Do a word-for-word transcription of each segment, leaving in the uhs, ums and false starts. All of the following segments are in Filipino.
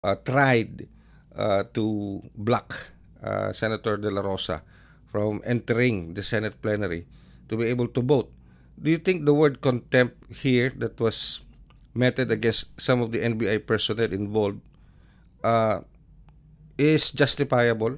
uh, tried uh, to block uh, Senator De La Rosa from entering the Senate plenary to be able to vote. Do you think the word contempt here that was meted against some of the N B I personnel involved uh, is justifiable,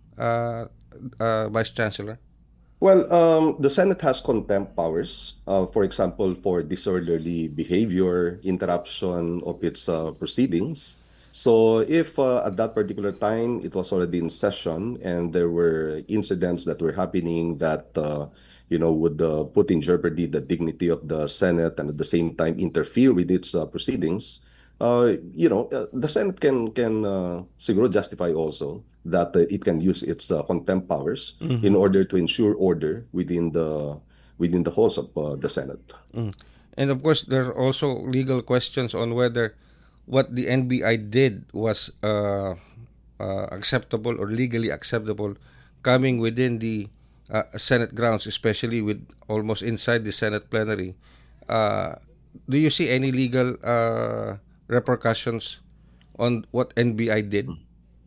uh, uh, Vice Chancellor? Well, um, the Senate has contempt powers, uh, for example, for disorderly behavior, interruption of its uh, proceedings. So, if uh, at that particular time it was already in session and there were incidents that were happening that uh, you know would uh, put in jeopardy the dignity of the Senate and at the same time interfere with its uh, proceedings, uh, you know, uh, the Senate can can uh, siguro justify also that uh, it can use its uh, contempt powers in Mm-hmm. order to ensure order within the within the halls of uh, the Senate. Mm. And of course, there are also legal questions on whether what the N B I did was uh, uh, acceptable or legally acceptable coming within the uh, Senate grounds, especially with almost inside the Senate plenary. Uh, do you see any legal uh, repercussions on what N B I did?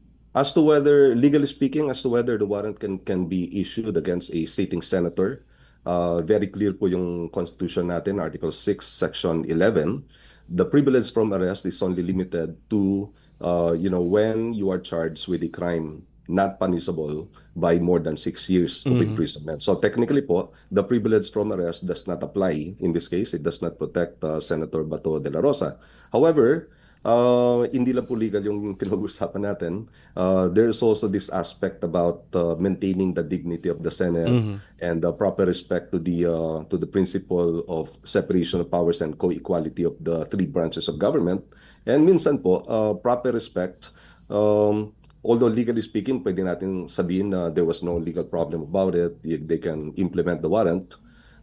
As to whether, legally speaking, as to whether the warrant can can be issued against a sitting senator, uh, very clear po yung Constitution natin, Article six, Section eleven. The privilege from arrest is only limited to, uh, you know, when you are charged with a crime not punishable by more than six years of Mm-hmm. imprisonment. So technically po, the privilege from arrest does not apply. In this case, it does not protect uh, Senator Bato de la Rosa. However, uh, hindi lang po legal yung pinag-usapan natin. Uh, there's also this aspect about uh, maintaining the dignity of the Senate Mm-hmm. and the proper respect to the uh, to the principle of separation of powers and co-equality of the three branches of government. And minsan po, uh, proper respect, um, although legally speaking, pwede natin sabihin na there was no legal problem about it, they can implement the warrant.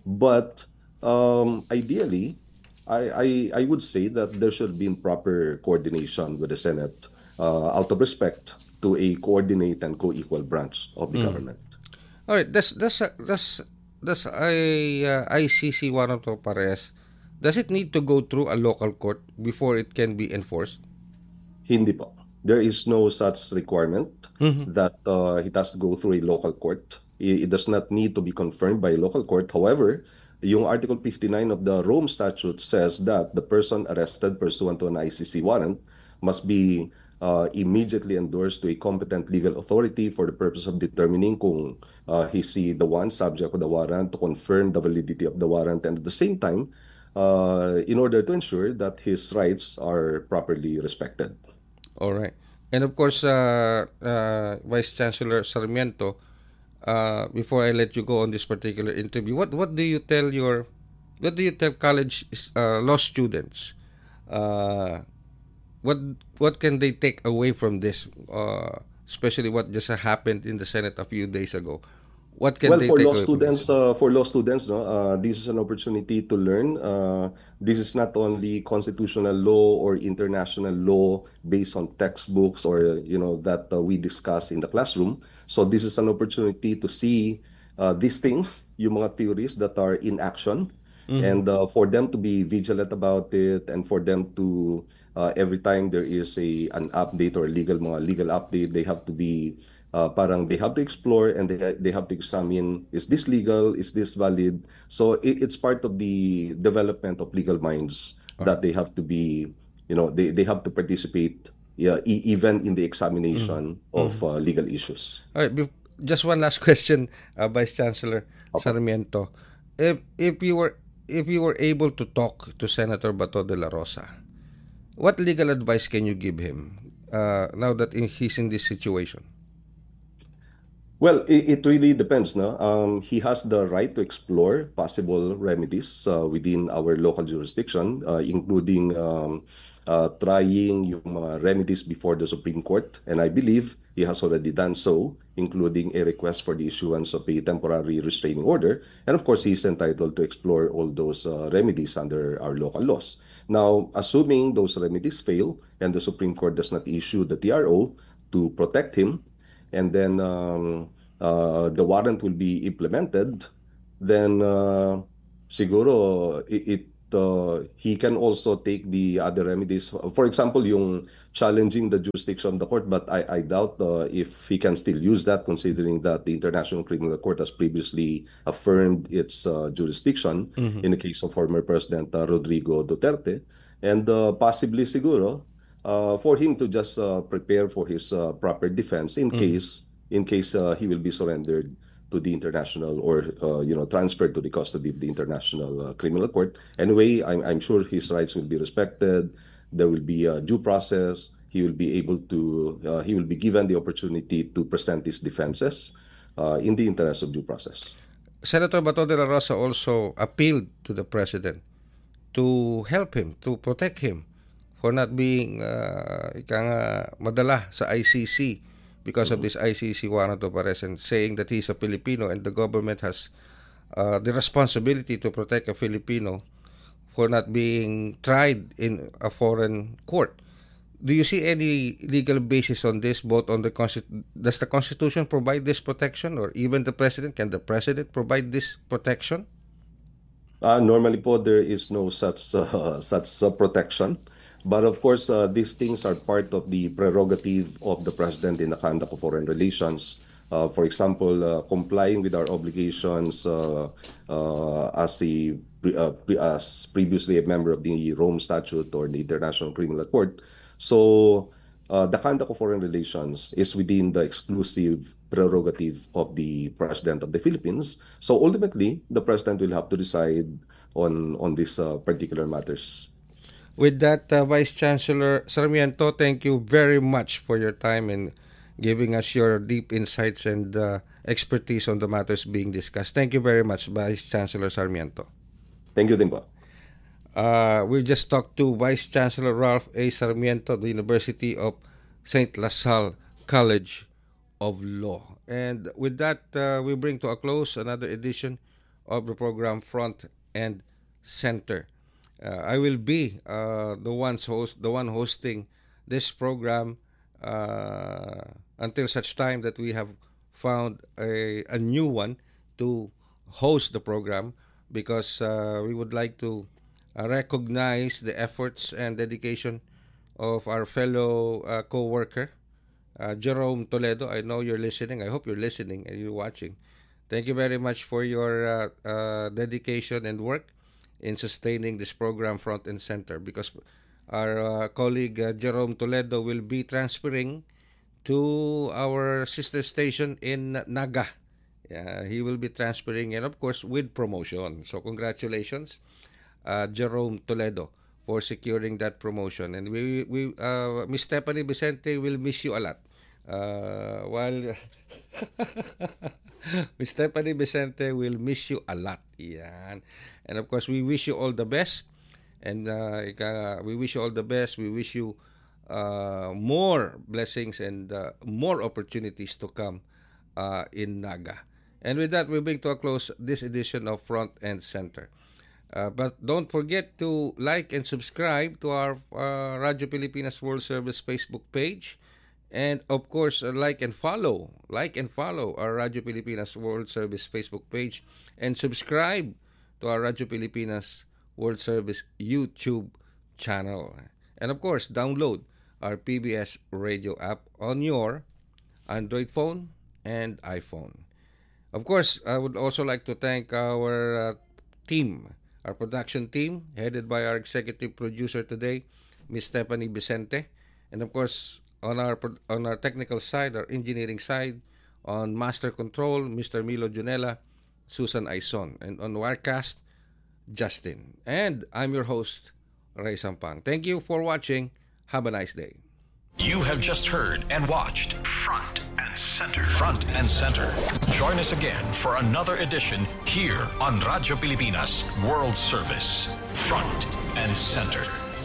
But um, ideally, I, I I would say that there should be proper coordination with the Senate uh, out of respect to a coordinate and co-equal branch of the Mm-hmm. government. All right, does does uh, does does I uh, I C C warrant of arrest, does it need to go through a local court before it can be enforced? Hindi po. There is no such requirement Mm-hmm. that uh, it has to go through a local court. It, it does not need to be confirmed by a local court. However, yung Article fifty-nine of the Rome Statute says that the person arrested pursuant to an I C C warrant must be uh, immediately endorsed to a competent legal authority for the purpose of determining kung uh, he's the the one subject of the warrant, to confirm the validity of the warrant, and at the same time, uh, in order to ensure that his rights are properly respected. All right. And of course, uh, uh, Vice Chancellor Sarmiento, uh, before I let you go on this particular interview, what what do you tell your what do you tell college uh, law students? Uh, what what can they take away from this, uh, especially what just happened in the Senate a few days ago? What can Well, they for take law away from this? students, uh, for law students, no, uh, this is an opportunity to learn. Uh, this is not only constitutional law or international law based on textbooks or you know that uh, we discuss in the classroom. So this is an opportunity to see uh, these things, yung mga theories that are in action, Mm-hmm. and uh, for them to be vigilant about it, and for them to uh, every time there is a an update or legal mga legal update, they have to be uh, parang they have to explore and they, they have to examine, is this legal, is this valid. So it, it's part of the development of legal minds All right. that they have to be, you know, they, they have to participate, yeah, e- even in the Mm-hmm. examination of Mm-hmm. uh, legal issues. All right. bef- Just one last question, uh, Vice Chancellor Opo. Sarmiento. If if you were if you were able to talk to Senator Bato de la Rosa, what legal advice can you give him uh, now that in, he's in this situation? Well, it, it really depends, no? Um, he has the right to explore possible remedies uh, within our local jurisdiction, uh, including um, uh, trying yung mga remedies before the Supreme Court. And I believe he has already done so, including a request for the issuance of a temporary restraining order. And of course, he is entitled to explore all those uh, remedies under our local laws. Now, assuming those remedies fail and the Supreme Court does not issue the T R O to protect him, and then um, uh, the warrant will be implemented, then uh, siguro it, it uh, he can also take the other remedies. For example, yung challenging the jurisdiction of the court, but I, I doubt uh, if he can still use that, considering that the International Criminal Court has previously affirmed its uh, jurisdiction in the case of former President uh, Rodrigo Duterte. And uh, possibly siguro, uh, for him to just uh, prepare for his uh, proper defense in case in case uh, he will be surrendered to the international or uh, you know transferred to the custody of the International uh, Criminal Court. Anyway, I'm, I'm sure his rights will be respected. There will be a due process. He will be able to uh, he will be given the opportunity to present his defenses uh, in the interest of due process. Senator Bato de la Rosa also appealed to the president to help him, to protect him for not being uh, ika nga, madala sa I C C because of this I C C warrant of arrest, and saying that he's a Filipino and the government has uh, the responsibility to protect a Filipino for not being tried in a foreign court. Do you see any legal basis on this, both on the Constitution? Does the Constitution provide this protection, or even the President? Can the President provide this protection? Uh, normally po, there is no such uh, such uh, protection. But of course, uh, these things are part of the prerogative of the president in the conduct of foreign relations. Uh, for example, uh, complying with our obligations uh, uh, as a uh, as previously a member of the Rome Statute or the International Criminal Court. So uh, the conduct of foreign relations is within the exclusive prerogative of the President of the Philippines. So ultimately, the President will have to decide on, on these uh, particular matters. With that, uh, Vice Chancellor Sarmiento, thank you very much for your time and giving us your deep insights and uh, expertise on the matters being discussed. Thank you very much, Vice Chancellor Sarmiento. Thank you din po. Uh, we just talked to Vice Chancellor Ralph A. Sarmiento, the University of Saint LaSalle College of Law. And with that, uh, we bring to a close another edition of the program Front and Center. Uh, I will be uh, the ones host, the one hosting this program uh, until such time that we have found a, a new one to host the program, because uh, we would like to uh, recognize the efforts and dedication of our fellow uh, co-worker, uh, Jerome Toledo. I know you're listening. I hope you're listening and you're watching. Thank you very much for your uh, uh, dedication and work in sustaining this program Front and Center, because our uh, colleague uh, Jerome Toledo will be transferring to our sister station in Naga. Yeah, he will be transferring, and of course with promotion. So congratulations, uh, Jerome Toledo, for securing that promotion. And we we uh, Miss Stephanie Vicente will miss you a lot. Uh, while Miss Stephanie Vicente will miss you a lot. Yan. And of course, we wish you all the best. And uh, we wish you all the best. We wish you uh, more blessings and uh, more opportunities to come uh, in Naga. And with that, we bring to a close this edition of Front and Center. Uh, but don't forget to like and subscribe to our uh, Radyo Pilipinas World Service Facebook page. And of course, uh, like and follow, like and follow our Radyo Pilipinas World Service Facebook page, and subscribe to our Radyo Pilipinas World Service YouTube channel. And of course, download our P B S radio app on your Android phone and iPhone. Of course, I would also like to thank our uh, team, our production team, headed by our executive producer today, Miss Stephanie Vicente. And of course, on our on our technical side, our engineering side, on Master Control, Mister Milo Junella, Susan Aison. And on Wirecast, Justin. And I'm your host, Ray Sampang. Thank you for watching. Have a nice day. You have just heard and watched Front and Center. Front and Center. Join us again for another edition here on Radyo Pilipinas World Service. Front and Center.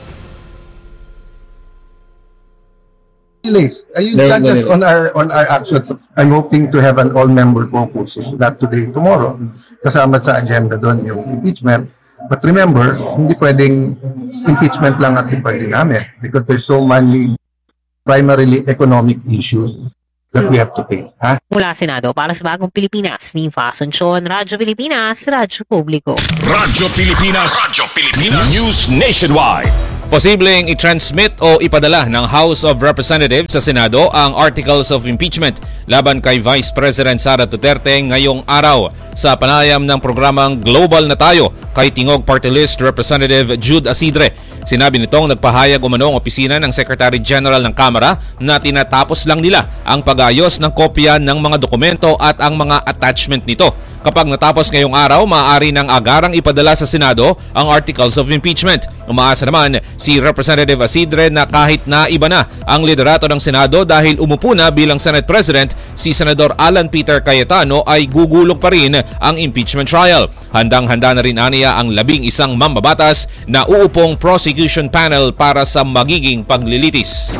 Ayun lang just on our on our action. I'm hoping to have an all-member caucus, not today, tomorrow. Kasama sa agenda doon yung impeachment. But remember, hindi pwedeng impeachment lang at ipagin namin, because there's so many primarily economic issues that we have to pay. Ha? Mula Senado para sa Bagong Pilipinas, ni Asuncion, Radyo Pilipinas, Radyo Publiko. Radyo Pilipinas, Radyo Pilipinas News Nationwide. Posibleng i-transmit o ipadala ng House of Representatives sa Senado ang Articles of Impeachment laban kay Vice President Sara Duterte ngayong araw. Sa panayam ng programang Global na Tayo kay Tingog Party List Representative Jude Asidre, sinabi nitong nagpahayag umano ang opisina ng Secretary General ng Kamara na tinatapos lang nila ang pag-ayos ng kopya ng mga dokumento at ang mga attachment nito. Kapag natapos ngayong araw, maaari ng agarang ipadala sa Senado ang Articles of Impeachment. Umaasa naman si Representative Asidre na kahit na iba na ang liderato ng Senado dahil umupo na bilang Senate President si Senador Alan Peter Cayetano ay gugulong pa rin ang impeachment trial. Handang-handa na rin aniya ang labing isang mambabatas na uupong prosecution panel para sa magiging paglilitis.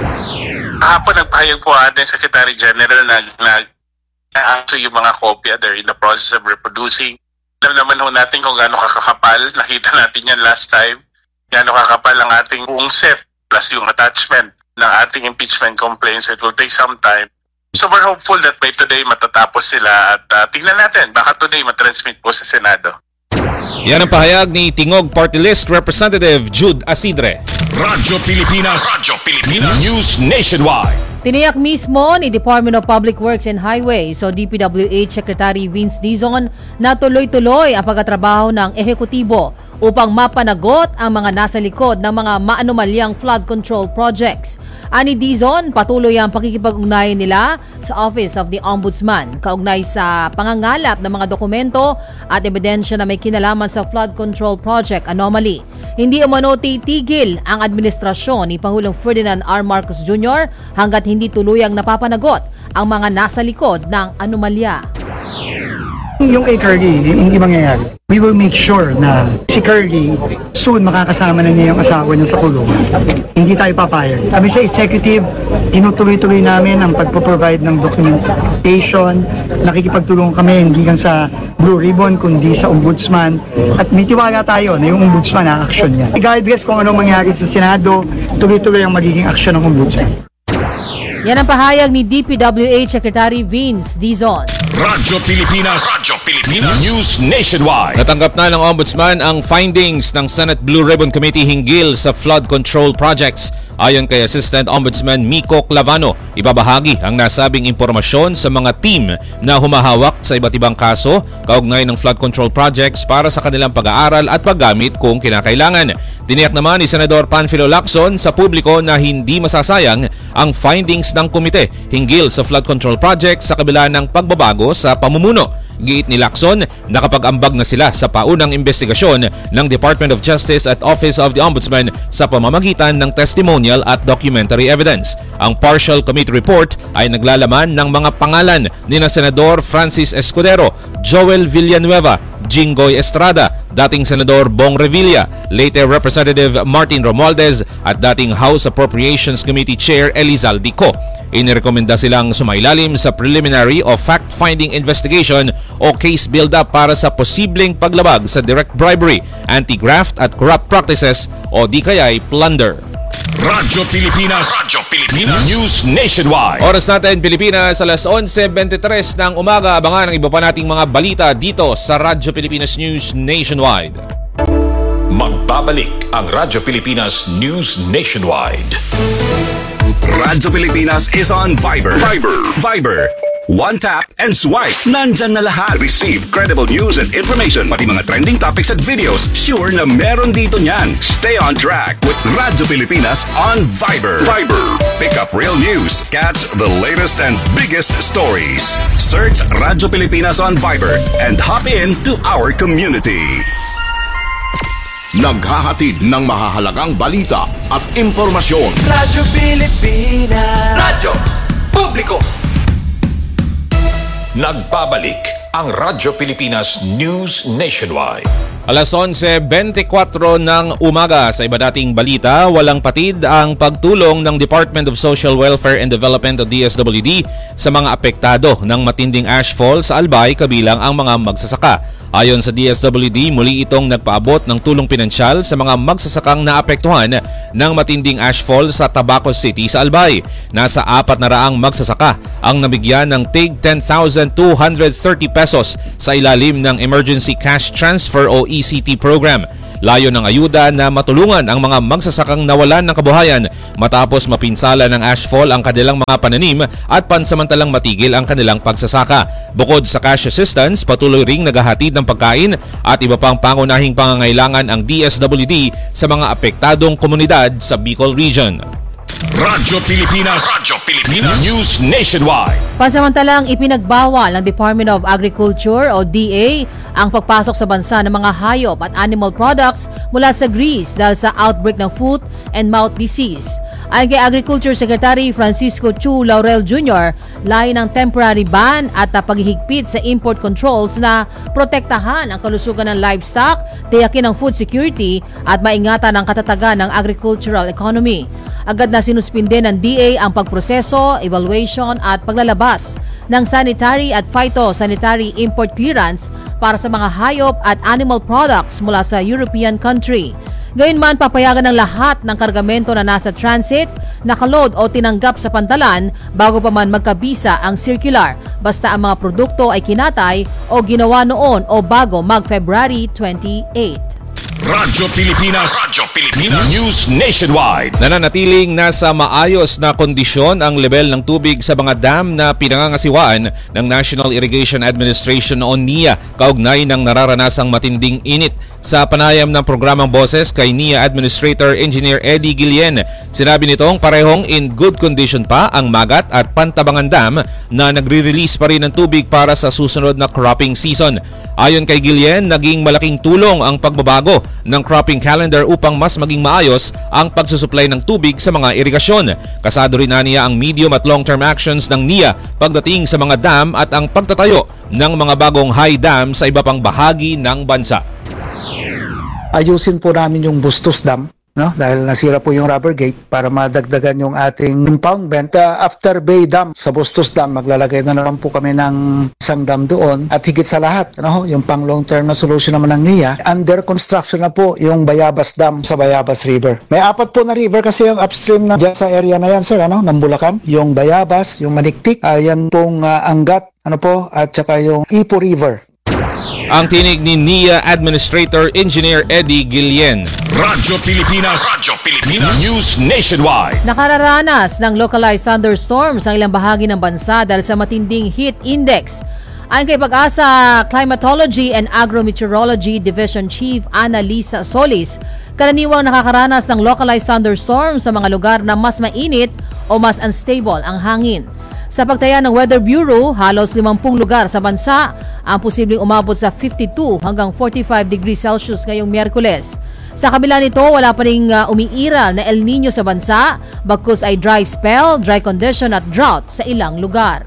Hapon nagpahayag po ating Secretary General na, na actually yung mga kopya, they're in the process of reproducing. Alam naman ho natin kung gaano kakakapal. Nakita natin yan last time. Gaano kakapal ang ating buong set plus yung attachment ng ating impeachment complaints. It will take some time. So we're hopeful that by today matatapos sila at uh, tingnan natin. Baka today matransmit po sa Senado. Yan ang pahayag ni Tingog Party List Representative Jude Asidre. Radyo Pilipinas, Radyo Pilipinas News Nationwide. Tiniyak mismo ni Department of Public Works and Highways o D P W H Secretary Vince Dizon na tuloy-tuloy ang pagtatrabaho ng ehekutibo upang mapanagot ang mga nasa likod ng mga maanomalyang flood control projects. Ani Dizon, patuloy ang pakikipag-ugnayan nila sa Office of the Ombudsman kaugnay sa pangangalap ng mga dokumento at ebidensya na may kinalaman sa flood control project anomaly. Hindi umano titigil ang administrasyon ni Pangulong Ferdinand R. Marcos Junior hanggat hindi tuluyang napapanagot ang mga nasa likod ng anomalya. Yung kay Curly, hindi mangyayari. We will make sure na si Curly soon makakasama na niya yung asawa niya sa kulungan. Hindi tayo papayag. Kami sa executive, tinutuloy-tuloy namin ang pagpo-provide ng documentation. Nakikipagtulong kami hindi lang sa Blue Ribbon, kundi sa Ombudsman. At may tiwala tayo na yung Ombudsman na action niya. Regardless kung anong mangyari sa Senado, tuloy-tuloy ang magiging action ng Ombudsman. Yan ang pahayag ni D P W H Secretary Vince Dizon. Radyo Pilipinas, Radyo Pilipinas News Nationwide. Natanggap na ng Ombudsman ang findings ng Senate Blue Ribbon Committee hinggil sa flood control projects. Ayon kay Assistant Ombudsman Miko Clavano, ibabahagi ang nasabing impormasyon sa mga team na humahawak sa iba't ibang kaso kaugnay ng flood control projects para sa kanilang pag-aaral at paggamit kung kinakailangan. Tiniyak naman ni Senador Panfilo Lacson sa publiko na hindi masasayang ang findings ng komite hinggil sa flood control projects sa kabila ng pagbabago sa pamumuno. Giit ni Lacson, nakapag-ambag na sila sa paunang investigasyon ng Department of Justice at Office of the Ombudsman sa pamamagitan ng testimonial at documentary evidence. Ang partial committee report ay naglalaman ng mga pangalan ni na Senador Francis Escudero, Joel Villanueva, Jinggoy Estrada, dating Senador Bong Revilla, later Representative Martin Romualdez at dating House Appropriations Committee Chair Elizalde Co. Inirekomenda silang sumailalim sa preliminary o fact-finding investigation o case build-up para sa posibleng paglabag sa direct bribery, anti-graft at corrupt practices o di kaya'y plunder. Radyo Pilipinas, Radyo Pilipinas News Nationwide. Oras natin Pilipinas, alas eleven twenty-three ng umaga. Abangan ang iba pa nating mga balita dito sa Radyo Pilipinas News Nationwide. Magbabalik ang Radyo Pilipinas News Nationwide. Radyo Pilipinas is on Viber. Viber. Viber. One tap and swipe. Nandyan na lahat. Receive credible news and information. Pati mga trending topics at videos. Sure na meron dito niyan. Stay on track with Radyo Pilipinas on Viber. Viber. Pick up real news. Catch the latest and biggest stories. Search Radyo Pilipinas on Viber and hop in to our community. Naghahatid ng mahahalagang balita at impormasyon. Radyo Pilipinas. Radyo Publiko. Nagbabalik ang Radyo Pilipinas News Nationwide. Alas onse bentikuwatro ng umaga. Sa iba dating balita, walang patid ang pagtulong ng Department of Social Welfare and Development o D S W D sa mga apektado ng matinding ashfall sa Albay kabilang ang mga magsasaka. Ayon sa D S W D, muli itong nagpaabot ng tulong pinansyal sa mga magsasakang naapektuhan ng matinding ashfall sa Tabaco City sa Albay. Nasa apat na raang magsasaka ang nabigyan ng tig ten thousand two hundred thirty pesos sa ilalim ng Emergency Cash Transfer o E C T program. Layo ng ayuda na matulungan ang mga magsasakang nawalan ng kabuhayan matapos mapinsala ng ashfall ang kanilang mga pananim at pansamantalang matigil ang kanilang pagsasaka. Bukod sa cash assistance, patuloy ring naghahatid ng pagkain at iba pang pangunahing pangangailangan ang D S W D sa mga apektadong komunidad sa Bicol Region. Radyo Pilipinas, Radyo Pilipinas News Nationwide. Pansamantalang ipinagbawal ng Department of Agriculture o D A ang pagpasok sa bansa ng mga hayop at animal products mula sa Greece dahil sa outbreak ng foot and mouth disease. Ayon kay Agriculture Secretary Francisco Chu Laurel Junior, layo ng temporary ban at paghihigpit sa import controls na protektahan ang kalusugan ng livestock, tiyakin ang food security at maingatan ang katatagan ng agricultural economy. Agad na sinuspinde ng D A ang pagproseso, evaluation at paglalabas ng sanitary at phytosanitary import clearance para sa mga hayop at animal products mula sa European country. Gayunman, papayagan ng lahat ng kargamento na nasa transit, nakaload o tinanggap sa pantalan bago pa man magkabisa ang circular, basta ang mga produkto ay kinatay o ginawa noon o bago mag-February twenty-eighth. Radyo Pilipinas, Radyo Pilipinas News Nationwide. Nananatiling nasa maayos na kondisyon ang level ng tubig sa mga dam na pinangangasiwaan ng National Irrigation Administration o N I A kaugnay ng nararanasang matinding init. Sa panayam ng programang Boses kay N I A Administrator Engineer Eddie Guillen, sinabi nitong parehong in good condition pa ang Magat at Pantabangan Dam na nagre-release pa rin ng tubig para sa susunod na cropping season. Ayon kay Guillen, naging malaking tulong ang pagbabago ng cropping calendar upang mas maging maayos ang pagsusupply ng tubig sa mga irigasyon. Kasado rin na niya ang medium at long-term actions ng N I A pagdating sa mga dam at ang pagtatayo ng mga bagong high dam sa iba pang bahagi ng bansa. Ayusin po namin yung Bustos Dam, no? Dahil nasira po yung rubber gate para madagdagan yung ating impoundment. Uh, after Bay Dam, sa Bustos Dam, maglalagay na naman po kami ng isang dam doon. At higit sa lahat, no? Yung pang long-term na solution naman ng N I A, under construction na po yung Bayabas Dam sa Bayabas River. May apat po na river kasi yung upstream na dyan sa area na yan, sir, ano? Ng Bulacan. Yung Bayabas, yung Maniktik, ayan pong uh, Angat, ano po, at saka yung Ipo River. Ang tinig ni N I A Administrator Engineer Eddie Guillen. Radyo Pilipinas, Radyo Pilipinas News Nationwide. Nakararanas ng localized thunderstorms ang ilang bahagi ng bansa dahil sa matinding heat index. Ayon kay Pag-asa Climatology and Agrometeorology Division Chief Annalisa Solis, karaniwang nakakaranas ng localized thunderstorms sa mga lugar na mas mainit o mas unstable ang hangin. Sa pagtaya ng Weather Bureau, halos limampung lugar sa bansa ang posibleng umabot sa fifty-two hanggang forty-five degrees Celsius ngayong Miyerkules. Sa kabila nito, wala pa ring uh, umiiral na El Nino sa bansa, bagkus ay dry spell, dry condition at drought sa ilang lugar.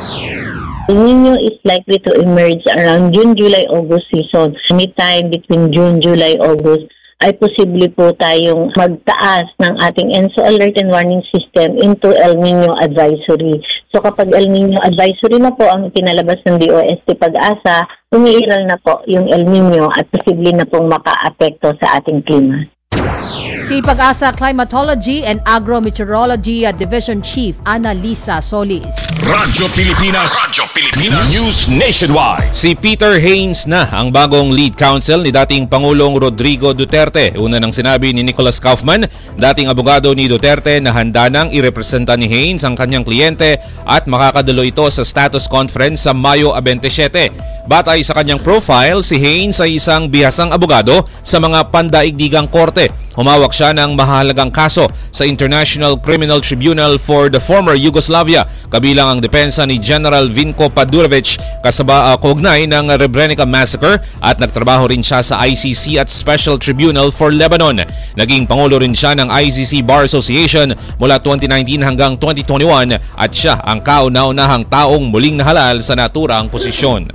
El Nino is likely to emerge around June, July, August season. Anytime between June, July, August ay posible po tayong magtaas ng ating N S O alert and warning system into El Nino advisory. So kapag El Nino advisory na po ang pinalabas ng D O S T Pag-asa, umiiral na po yung El Nino at posible na pong maka-apekto sa ating klima. Si Pag-asa Climatology and Agrometeorology Division Chief Annalisa Solis. Radyo Pilipinas, Radyo Pilipinas News Nationwide. Si Peter Haynes na ang bagong lead counsel ni dating Pangulong Rodrigo Duterte. Una nang sinabi ni Nicholas Kaufman, dating abogado ni Duterte, na handa nang irepresenta ni Haynes ang kanyang kliyente at makakadalo ito sa status conference sa Mayo twenty-seven. Batay sa kanyang profile, si Haynes ay isang bihasang abogado sa mga pandaigdigang korte. Humawak siya ng mahalagang kaso sa International Criminal Tribunal for the former Yugoslavia, kabilang ang depensa ni General Vinko Padurevic kasaba uh, kaugnay ng Srebrenica Massacre, at nagtrabaho rin siya sa I C C at Special Tribunal for Lebanon. Naging pangulo rin siya ng I C C Bar Association mula twenty nineteen hanggang twenty twenty-one at siya ang kauna-unahang taong muling nahalal sa naturang posisyon.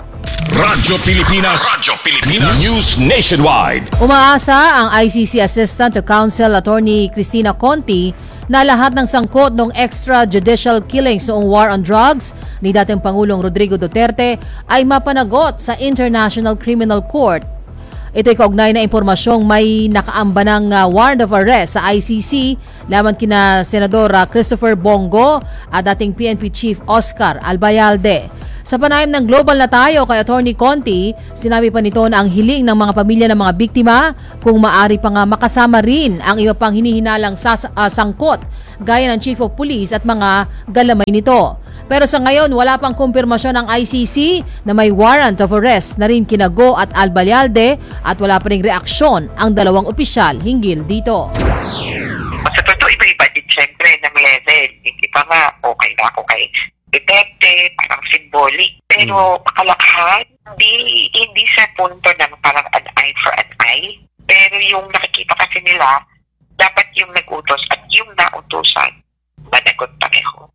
Radyo Pilipinas. Radyo Pilipinas. News Nationwide. Umaasa ang I C C Assistant to Counsel Attorney Cristina Conti na lahat ng sangkot ng extrajudicial killings noong war on drugs ni dating Pangulong Rodrigo Duterte ay mapanagot sa International Criminal Court. Ito'y kaugnay na impormasyong may nakaamba ng uh, warrant of arrest sa I C C laban kina Senador uh, Christopher Bongo at dating P N P Chief Oscar Albayalde. Sa panayam ng Global na Tayo kay Attorney Conti, sinabi pa nito na ang hiling ng mga pamilya ng mga biktima kung maaari pa nga makasama rin ang iba pang hinihinalang sas- uh, sangkot gaya ng Chief of Police at mga galamay nito. Pero sa ngayon, wala pang kumpirmasyon ng I C C na may warrant of arrest na rin kina Go at Albayalde at wala pa ring reaksyon ang dalawang opisyal hinggil dito. Sa totoo, iba-iba din siyempre ng level. Hindi pa nga okay na ako kay Duterte, parang symbolic. Pero pakalakhan, hindi, hindi sa punto ng parang an eye for an eye. Pero yung nakikita kasi nila, dapat yung nag-utos at yung nautusan, managot pareho.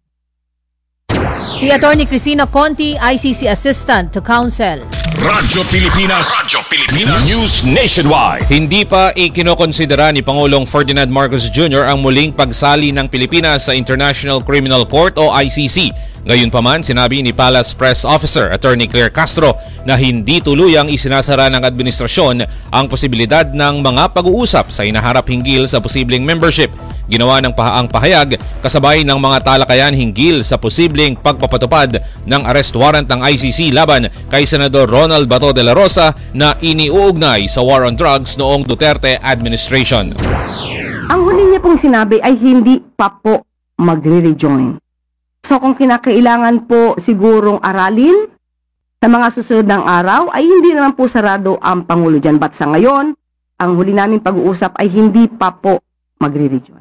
Si Attorney Cristina Conti, I C C Assistant to Counsel. Radyo Pilipinas. Radyo Pilipinas. News Nationwide. Hindi pa ikinokonsidera ni Pangulong Ferdinand Marcos Junior ang muling pagsali ng Pilipinas sa International Criminal Court o I C C. Gayunpaman, sinabi ni Palace Press Officer Attorney Claire Castro na hindi tuluyang isinasara ng administrasyon ang posibilidad ng mga pag-uusap sa inaharap hinggil sa posibleng membership. Ginawa ng pahaang pahayag kasabay ng mga talakayan hinggil sa posibleng pagpapatupad ng arrest warrant ng I C C laban kay Senador Ronald Bato de la Rosa na iniuugnay sa war on drugs noong Duterte administration. Ang huli niya pong sinabi ay hindi pa po magre-rejoin. So kung kinakailangan po sigurong aralin sa mga susunod ng araw ay hindi naman po sarado ang Pangulo dyan. But sa ngayon, ang huli namin pag-uusap ay hindi pa po magre-rejoin.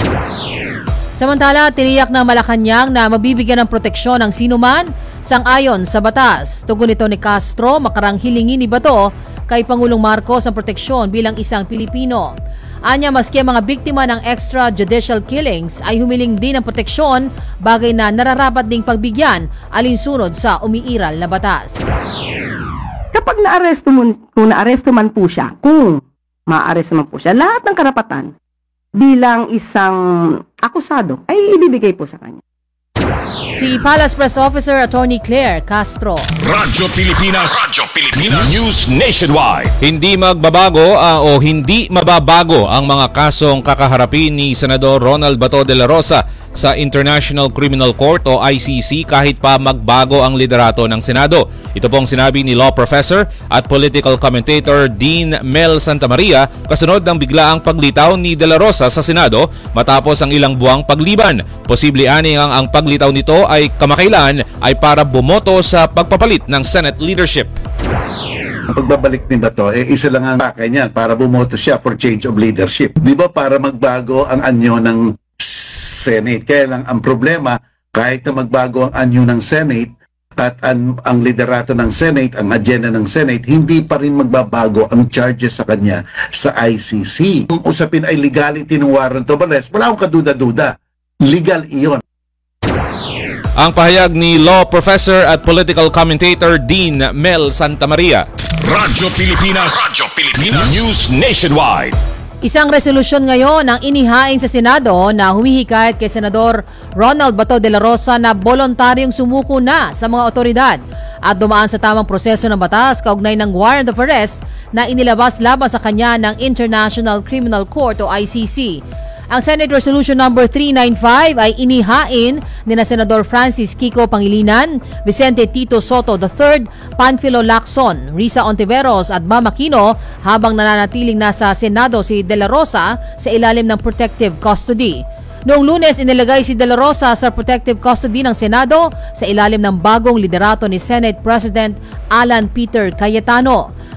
Samantala, tiniyak ng Malacanang na mabibigyan ng proteksyon ang sinuman sang-ayon sa batas. Tugon ito ni Castro, makarang hilingin ni Bato kay Pangulong Marcos ang proteksyon bilang isang Pilipino. Anya, maski ang mga biktima ng extrajudicial killings ay humiling din ng proteksyon, bagay na nararapat ding pagbigyan alinsunod sa umiiral na batas. Kapag naaresto mo, kung naaresto man po siya, kung maaresto man po siya, lahat ng karapatan bilang isang akusado ay ibibigay po sa kanya. Si Palace Press Officer Attorney Claire Castro. Radyo Pilipinas. Radyo Pilipinas. News Nationwide. Hindi magbabago uh, o hindi mababago ang mga kasong kakaharapin ni Senador Ronald Bato de la Rosa sa International Criminal Court o I C C kahit pa magbago ang liderato ng Senado. Ito pong sinabi ni Law Professor at Political Commentator Dean Mel Santamaria kasunod ng biglaang paglitaw ni de la Rosa sa Senado matapos ang ilang buwang pagliban. Posible ani ang, ang paglitaw nito ay kamakailan ay para bumoto sa pagpapalit ng Senate leadership. Ang pagbabalik ni Bato, eh, isa lang ang pakay niyan para bumoto siya for change of leadership. Di ba para magbago ang anyo ng Senate? Kaya lang ang problema, kahit na magbago ang anyo ng Senate at ang, ang liderato ng Senate, ang agenda ng Senate, hindi pa rin magbabago ang charges sa kanya sa I C C. Kung usapin ay legality ng warrant of arrest, wala akong kaduda-duda. Legal iyon. Ang pahayag ni Law Professor at Political Commentator Dean Mel Santamaria. Radyo Pilipinas. Radyo Pilipinas. News Nationwide. Isang resolusyon ngayon ang inihain sa Senado na humihikayat kay Senador Ronald Bato de la Rosa na voluntaryong sumuko na sa mga otoridad at dumaan sa tamang proseso ng batas kaugnay ng warrant of arrest na inilabas laban sa kanya ng International Criminal Court o I C C. Ang Senate Resolution number three ninety-five ay inihain ni na Senador Francis Kiko Pangilinan, Vicente Tito Soto the third, Panfilo Lacson, Risa Ontiveros at Mama Aquino habang nananatiling nasa Senado si De La Rosa sa ilalim ng protective custody. Noong Lunes, inilagay si De La Rosa sa protective custody ng Senado sa ilalim ng bagong liderato ni Senate President Alan Peter Cayetano.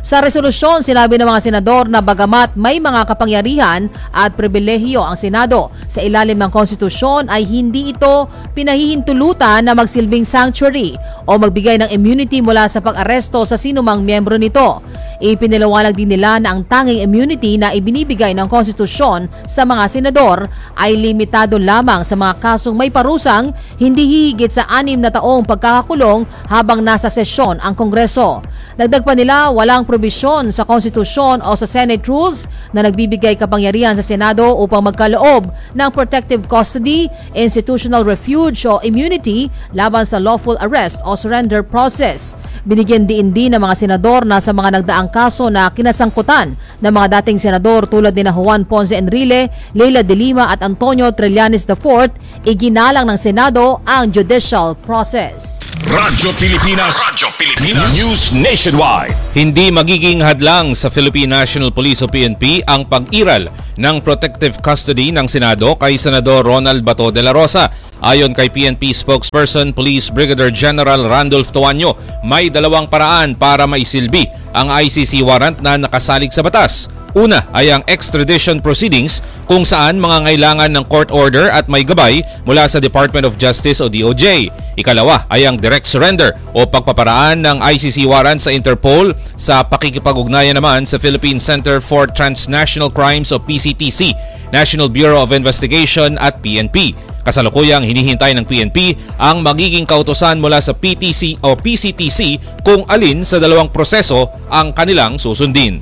Sa resolusyon, sinabi ng mga senador na bagamat may mga kapangyarihan at pribilehiyo ang Senado sa ilalim ng konstitusyon ay hindi ito pinahihintulutan na magsilbing sanctuary o magbigay ng immunity mula sa pag-aresto sa sinumang miyembro nito. Ipinaliwanag din nila na ang tanging immunity na ibinibigay ng konstitusyon sa mga senador ay limitado lamang sa mga kasong may parusang hindi hihigit sa anim na taong pagkakakulong habang nasa sesyon ang Kongreso. Dagdag pa nila, walang probisyon sa konstitusyon o sa Senate rules na nagbibigay kapangyarihan sa Senado upang magkaloob ng protective custody, institutional refuge o immunity laban sa lawful arrest o surrender process. Binigyan din din ng mga senador na sa mga nagdaang kaso na kinasangkutan ng mga dating senador tulad ni Juan Ponce Enrile, Leila de Lima at Antonio Trillanes the fourth, iginalang ng Senado ang judicial process. Radyo Pilipinas, Radyo Pilipinas News Nationwide. Hindi magiging hadlang sa Philippine National Police o P N P ang pag-iral ng protective custody ng Senado kay Senador Ronald Bato de la Rosa. Ayon kay P N P spokesperson Police Brigadier General Randolph Toaño, may dalawang paraan para maisilbi ang I C C warrant na nakasalig sa batas. Una ay ang extradition proceedings kung saan mga ngailangan ng court order at may gabay mula sa Department of Justice o D O J. Ikalawa ay ang direct surrender o pagpaparaan ng I C C warrant sa Interpol sa pakikipag-ugnayan naman sa Philippine Center for Transnational Crimes o P C T C, National Bureau of Investigation at P N P. Kasalukuyang hinihintay ng P N P ang magiging kautusan mula sa P T C o P C T C kung alin sa dalawang proseso ang kanilang susundin.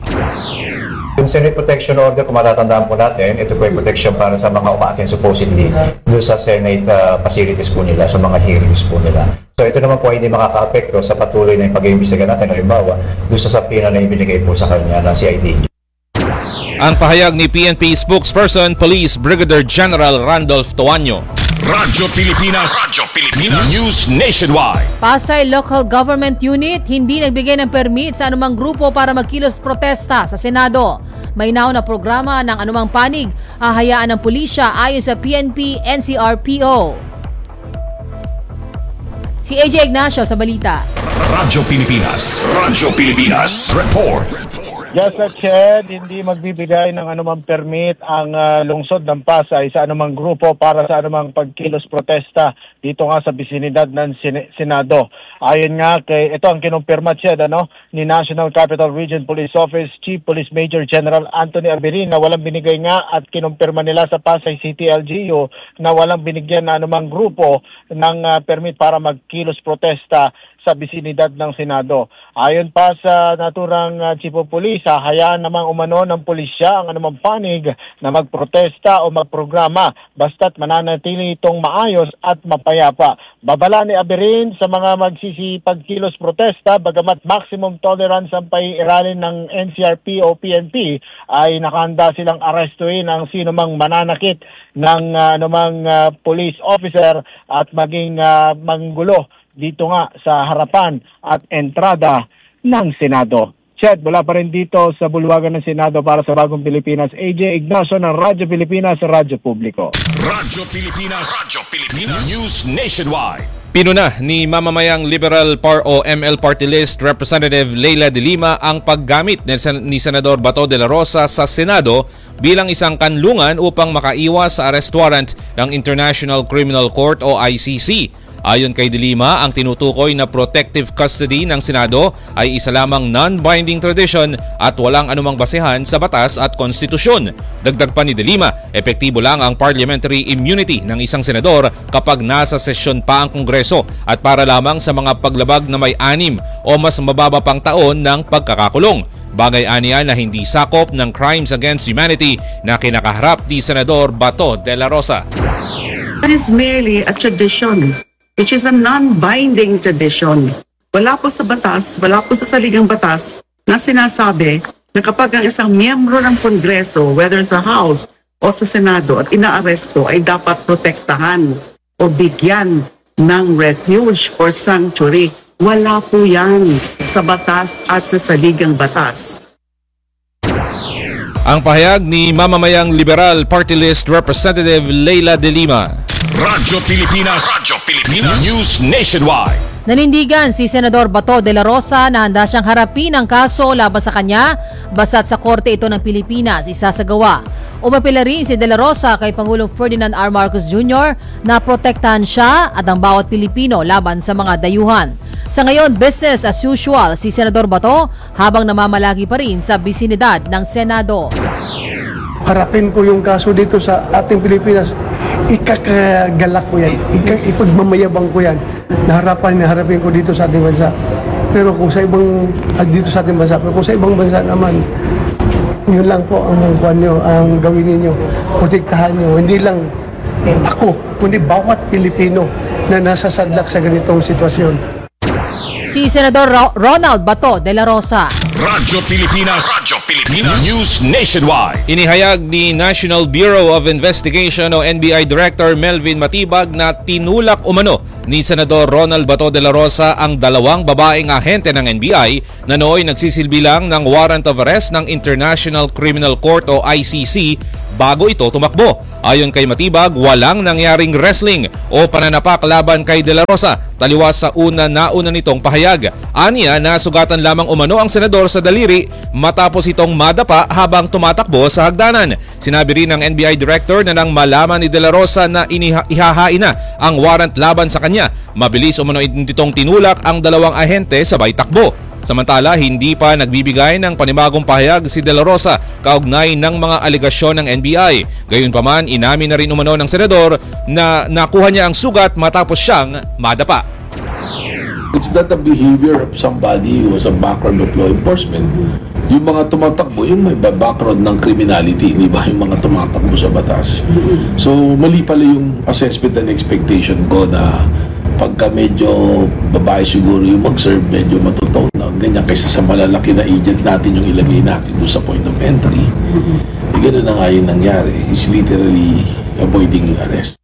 Yung Senate Protection Order, kung matatandaan po natin, ito po yung protection para sa mga umaattend supposedly doon sa Senate uh, facilities po nila, sa mga hearings po nila. So ito naman po ay hindi makaka-apekto sa patuloy na yung pag-iimbestiga natin, halimbawa, doon sa sapina na ibinigay po sa kanya ng C I D. Ang pahayag ni P N P spokesperson Police Brigadier General Randolph Toaño. Radyo Pilipinas, Radyo Pilipinas News Nationwide. Pasay Local Government Unit hindi nagbigay ng permit sa anumang grupo para magkilos protesta sa Senado. May nauna na programa ng anumang panig hahayaan ng pulisya ayon sa P N P N C R P O. Si A J Ignacio sa balita. Radyo Pilipinas, Radyo Pilipinas Report. Just like Chad, hindi magbibigay ng anumang permit ang uh, lungsod ng Pasay sa anumang grupo para sa anumang pagkilos protesta dito nga sa bisinidad ng Sen- Senado. Ayon nga kay, ito ang kinumpirma Chad, ano, ni National Capital Region Police Office Chief Police Major General Anthony Aberin na walang binigay nga at kinumpirma nila sa Pasay City L G U na walang binigyan na anumang grupo ng uh, permit para magkilos protesta sa bisinidad ng Senado. Ayon pa sa naturang uh, Chief of Police, hayaan namang umano ng pulisya ang anumang panig na magprotesta o magprograma basta't mananatili itong maayos at mapayapa. Babala ni Aberin sa mga magsisipagkilos protesta, bagamat maximum tolerance ang paiiralin ng N C R P o P N P, ay nakahanda silang arestuin ang sinumang mananakit ng uh, anumang uh, police officer at maging uh, manggulo dito nga sa harapan at entrada ng Senado. Chad, wala pa rin dito sa bulwagan ng Senado para sa Bagong Pilipinas. A J Ignacio ng Radyo Pilipinas, Radyo Publiko. Radyo Pilipinas, Radyo Pilipinas News Nationwide. Pinuna ni mamamayang Liberal P A R o M L Party List Representative Leila de Lima ang paggamit ni Senador Bato de la Rosa sa Senado bilang isang kanlungan upang makaiwas sa arrest warrant ng International Criminal Court o I C C. Ayon kay De Lima, ang tinutukoy na protective custody ng Senado ay isa lamang non-binding tradition at walang anumang basehan sa batas at konstitusyon. Dagdag pa ni De Lima, epektibo lang ang parliamentary immunity ng isang senador kapag nasa sesyon pa ang Kongreso at para lamang sa mga paglabag na may anim o mas mababa pang taon ng pagkakakulong. Bagay aniya na hindi sakop ng crimes against humanity na kinakaharap ni Senador Bato de la Rosa. It is merely a tradition, which is a non-binding tradition. Wala po sa batas, wala po sa saligang batas na sinasabi na kapag ang isang miyembro ng Kongreso, whether sa House o sa Senado at inaaresto, ay dapat protektahan o bigyan ng refuge or sanctuary. Wala po yan sa batas at sa saligang batas. Ang pahayag ni mamamayang Liberal Party List Representative Leila de Lima. Radyo Pilipinas, Radyo Pilipinas News Nationwide. Nanindigan si Senador Bato de la Rosa na handa siyang harapin ang kaso laban sa kanya basta't sa korte ito ng Pilipinas isasagawa. Umapila rin si de la Rosa kay Pangulong Ferdinand R. Marcos Junior na protektahan siya at ang bawat Pilipino laban sa mga dayuhan. Sa ngayon, business as usual si Senador Bato habang namamalagi pa rin sa bisinidad ng Senado. Harapin ko yung kaso dito sa ating Pilipinas. Ikakagalak ko yan. Ika, ipagmamayabang ko yan. Naharapan, naharapin ko dito sa ating bansa. Pero kung sa ibang, ah, dito sa ating bansa, pero kung sa ibang bansa naman, yun lang po ang kuwan nyo, ang gawin ninyo. Protektahan nyo. Hindi lang ako, kundi bawat Pilipino na nasasadlak sa ganitong sitwasyon. Si Senador Ro- Ronald Bato de la Rosa. Radyo Pilipinas. Radyo Pilipinas. News Nationwide. Inihayag ni National Bureau of Investigation o N B I Director Melvin Matibag na tinulak umano ni Senador Ronald Bato de la Rosa ang dalawang babaeng ahente ng N B I na nooy nagsisilbi lang ng warrant of arrest ng International Criminal Court o I C C bago ito tumakbo. Ayon kay Matibag, walang nangyaring wrestling o pananapak laban kay De La Rosa, taliwas sa una nauna nitong pahayag. Aniya, nasugatan lamang umano ang senador sa daliri matapos itong madapa habang tumatakbo sa hagdanan. Sinabi rin ng N B I Director na nang malaman ni De La Rosa na iniha- ihahain na ang warrant laban sa kanya, mabilis umano itong tinulak ang dalawang ahente sabay takbo. Samantala, hindi pa nagbibigay ng panibagong pahayag si De La Rosa kaugnay ng mga alegasyon ng N B I. Gayunpaman, inamin na rin umano ng senador na nakuha niya ang sugat matapos siyang madapa. It's not the behavior of somebody who has a background of law enforcement. Yung mga tumatakbo, yung may background ng criminality, di ba? Yung mga tumatakbo sa batas. So, mali pala yung assessment and expectation ko na pagka medyo babae siguro yung mag-serve, medyo matutong na ganyan kaysa sa malalaki na agent natin yung ilagay natin doon sa point of entry. E gano'n na nga yung nangyari. It's literally avoiding arrest.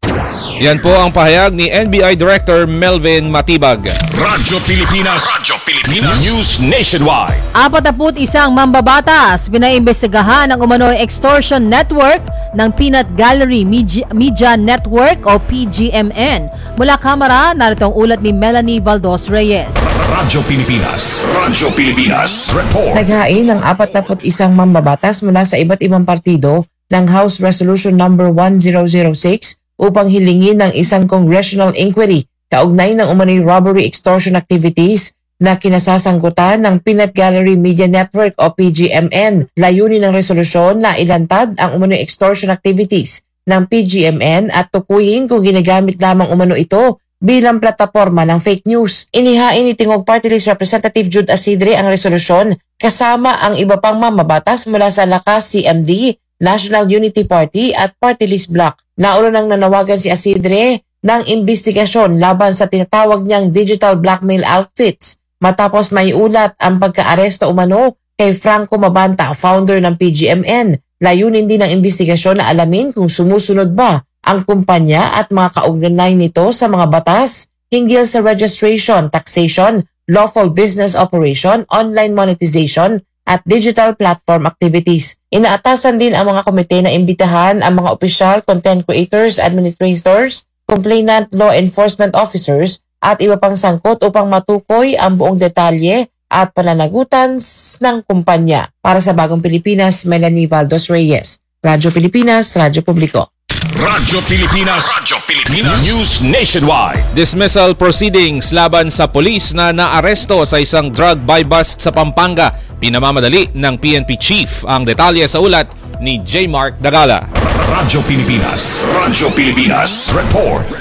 Yan po ang pahayag ni N B I Director Melvin Matibag. Radyo Pilipinas. Radyo Pilipinas. News Nationwide. Apataput isang mambabatas pinaimbestigahan ang umano'y extortion network ng Peanut Gallery Media, Media Network o P G M N. Mula kamera, narito ang ulat ni Melanie Valdos Reyes. Radyo Pilipinas. Radyo Pilipinas. Report. Naghain ng apataput isang mambabatas mula sa iba't ibang partido ng House Resolution number one thousand six upang hilingin ng isang congressional inquiry kaugnay ng umano'y robbery extortion activities na kinasasangkutan ng Peanut Gallery Media Network o P G M N. Layunin ng resolusyon na ilantad ang umano'y extortion activities ng P G M N at tukuyin kung ginagamit lamang umano ito bilang plataforma ng fake news. Inihain ni Tingog Party List Representative Jude Asidre ang resolusyon kasama ang iba pang mamabatas mula sa Lakas C M D, National Unity Party at Party List Bloc. Nauna nang nanawagan si Asidre ng imbestigasyon laban sa tinatawag niyang digital blackmail outfits matapos may ulat ang pagka-aresto umano kay Franco Mabanta, founder ng P G M N. Layunin din ng imbestigasyon na alamin kung sumusunod ba ang kumpanya at mga kaugnay nito sa mga batas hinggil sa registration, taxation, lawful business operation, online monetization, at digital platform activities. Inaatasan din ang mga komite na imbitahan ang mga opisyal, content creators, administrators, complainant, law enforcement officers at iba pang sangkot upang matukoy ang buong detalye at pananagutan ng kumpanya. Para sa Bagong Pilipinas, Melanie Valdos Reyes. Radyo Pilipinas, Radyo Publiko. Radyo Pilipinas. Radyo Pilipinas. News Nationwide. Dismissal proceedings laban sa polis na naaresto sa isang drug buy-bust sa Pampanga. Pinamamadali ng P N P Chief. Ang detalye sa ulat ni J. Mark Dagala. Radyo Pilipinas. Radyo Pilipinas. Report.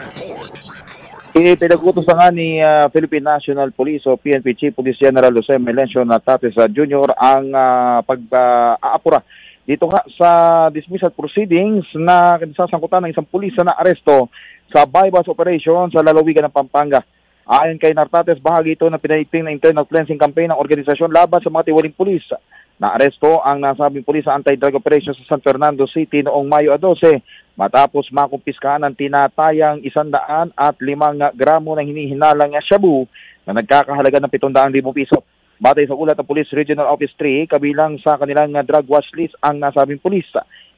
Ipinagutos na nga ni uh, Philippine National Police o P N P Chief Police General Jose Melencio Natates Junior ang uh, pag-aapura uh, dito nga sa dismissal proceedings na kinasasangkutan ng isang pulis na naaresto sa buy-bust operation sa lalawigan ng Pampanga. Ayon kay Nartates, bahagi ito ng pinaiting na internal cleansing campaign ng organisasyon laban sa mga tiwaling pulis. Naaresto ang nasabing pulis sa anti-drug operation sa San Fernando City noong Mayo twelve matapos makumpiskahan ng tinatayang isandaan at limang gramo ng hinihinalang shabu na nagkakahalaga ng pitong-daang libong piso. Batay sa ulat ng Police Regional Office three, kabilang sa kanilang drug watch list ang nasabing pulis.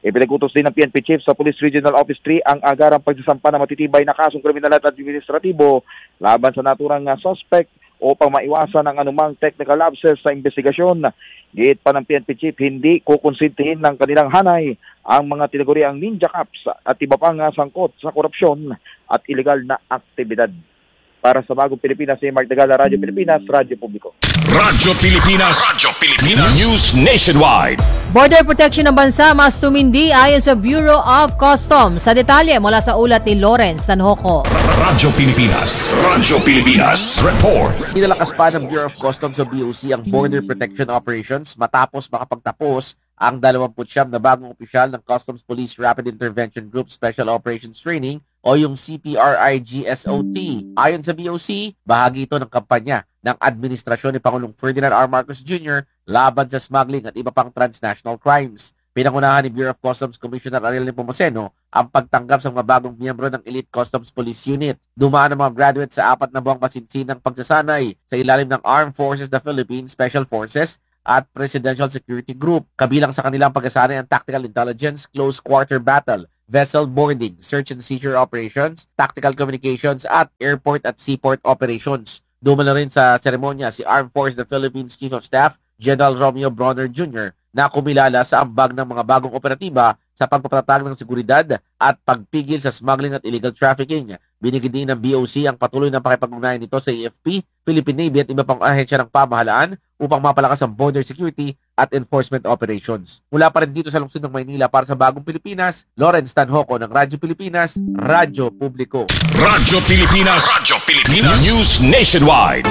Ipinagutos din ng P N P Chief sa Police Regional Office three ang agarang pagsasampa ng matitibay na kasong kriminal at administratibo laban sa naturang uh, suspect upang maiwasan ang anumang technical lapses sa investigasyon. Giit pa ng P N P Chief, hindi kukonsintihin ng kanilang hanay ang mga tinaguriang ninja cops at iba pang uh, sangkot sa korupsyon at ilegal na aktibidad. Para sa Bagong Pilipinas, si Mark Dagala, Radyo Pilipinas, Radyo Publiko. Radyo Pilipinas, Radyo Pilipinas, News Nationwide. Border protection ng bansa mas tumindi ayon sa Bureau of Customs. Sa detalye mula sa ulat ni Lawrence Tanhoco. Radyo Pilipinas, Radyo Pilipinas, Report. Pinalakas pa ng Bureau of Customs o B O C ang border protection operations matapos makapagtapos ang dalawampu't siyam na bagong opisyal ng Customs Police Rapid Intervention Group Special Operations Training o yung C P R I G S O T. Ayon sa B O C, bahagi ito ng kampanya ng administrasyon ni Pangulong Ferdinand R. Marcos Junior laban sa smuggling at iba pang transnational crimes. Pinangunahan ni Bureau of Customs Commissioner Ariel Nepomuceno ang pagtanggap sa mga bagong miyembro ng Elite Customs Police Unit. Dumaan ang mga graduates sa apat na buwang masinsinang pagsasanay sa ilalim ng Armed Forces of the Philippines Special Forces at Presidential Security Group. Kabilang sa kanilang pagsasanay ang Tactical Intelligence, Close Quarter Battle, Vessel Boarding, Search and Seizure Operations, Tactical Communications at Airport at Seaport Operations. Dumalo rin sa seremonya si Armed Forces of the Philippines Chief of Staff, General Romeo Bronner Junior na kumilala sa ambag ng mga bagong operatiba sa pagpapatatag ng seguridad at pagpigil sa smuggling at illegal trafficking. Binigyan din ng B O C ang patuloy na pakipag-ugnayan nito sa A F P, Philippine Navy at iba pang ahensya ng pamahalaan upang mapalakas ang border security at enforcement operations. Mula pa rin dito sa lungsod ng Maynila para sa Bagong Pilipinas, Lawrence Tanhoco ng Radyo Pilipinas, Radyo Publiko. Radyo Pilipinas, Radyo Pilipinas, News Nationwide.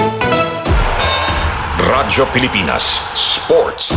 Radyo Pilipinas, Sports.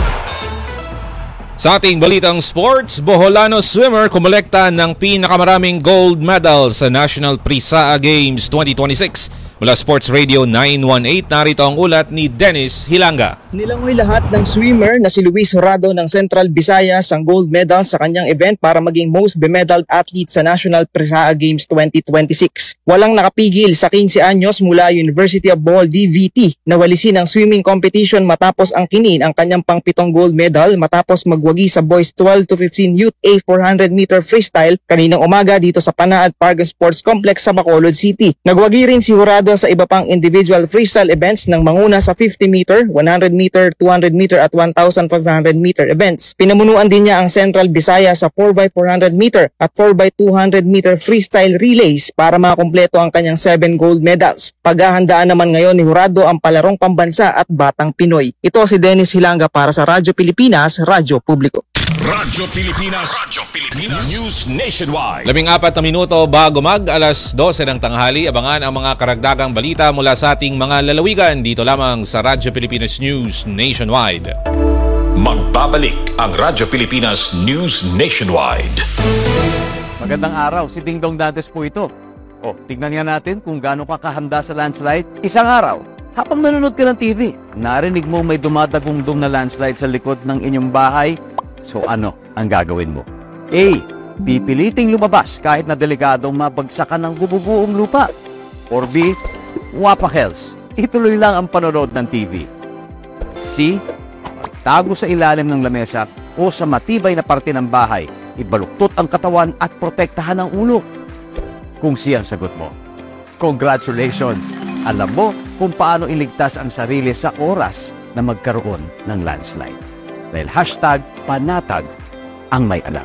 Sa ating balitang sports, Boholano swimmer kumolekta ng pinakamaraming gold medal sa National Prisaa Games twenty twenty-six. Mula Sports Radio nine one eight, narito ang ulat ni Dennis Hilanga. Nilangoy lahat ng swimmer na si Luis Horado ng Central Visayas ang gold medal sa kanyang event para maging most bemedaled athlete sa National Prisaa Games twenty twenty-six. Walang nakapigil sa fifteen anyos mula University of Bohol D V T na walisin ang swimming competition matapos ang kinin ang kanyang pangpitong gold medal matapos magwagi sa boys twelve to fifteen Youth A four hundred meter freestyle kaninang umaga dito sa Panaad Park Sports Complex sa Bacolod City. Nagwagi rin si Horado sa iba pang individual freestyle events ng manguna sa fifty meter, one hundred meter, two hundred meter at one thousand five hundred meter events. Pinamunuan din niya ang Central Visayas sa four by four hundred meter at four by two hundred meter freestyle relays para makumpleto ang kanyang seven gold medals. Paghahandaan naman ngayon ni Horado ang palarong pambansa at Batang Pinoy. Ito si Dennis Hilanga para sa Radyo Pilipinas, Radyo Publiko. Radyo Pilipinas, Radyo Pilipinas, News Nationwide. Labing apat na minuto bago mag alas dose ng tanghali, abangan ang mga karagdagang balita mula sa ating mga lalawigan dito lamang sa Radyo Pilipinas News Nationwide. Magbabalik ang Radyo Pilipinas News Nationwide. Magandang araw, si Ding Dong Dantes po ito. O, tignan nga natin kung gaano ka kahanda sa landslide. Isang araw, habang nanonood ka ng T V, narinig mo may dumadagundong na landslide sa likod ng inyong bahay. So ano ang gagawin mo? A. Pipiliting lumabas kahit na delikadong mabagsakan ng bububuong lupa. Or B. Wapakels. Ituloy lang ang panonood ng T V. C. Tago sa ilalim ng lamesa o sa matibay na parte ng bahay. Ibaluktot ang katawan at protektahan ang ulo. Kung C ang sagot mo, congratulations! Alam mo kung paano iligtas ang sarili sa oras na magkaroon ng landslide. Dahil hashtag panatag ang may alam.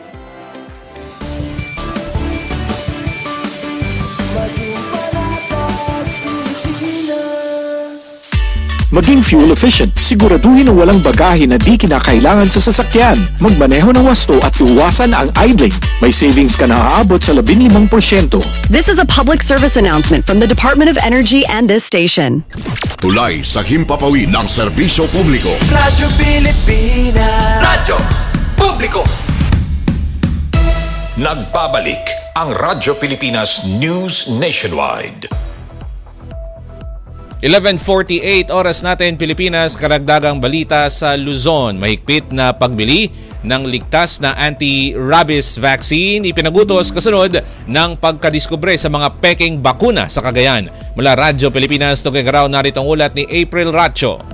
Maging fuel efficient. Siguraduhin na walang bagahe na di kinakailangan sa sasakyan. Magmaneho ng wasto at iwasan ang idling. May savings ka na aabot sa labing limang porsyento. This is a public service announcement from the Department of Energy and this station. Tulay sa himpapawid ng serbisyo publiko. Radyo Pilipinas. Radyo Publiko. Nagbabalik ang Radyo Pilipinas News Nationwide. eleven forty-eight oras natin Pilipinas, karagdagang balita sa Luzon. Mahigpit na pagbili ng ligtas na anti-rabies vaccine ipinagutos kasunod ng pagkadiskubre sa mga peking bakuna sa Cagayan. Mula Radyo Pilipinas, Tuguegarao, narito ang ulat ni April Racho.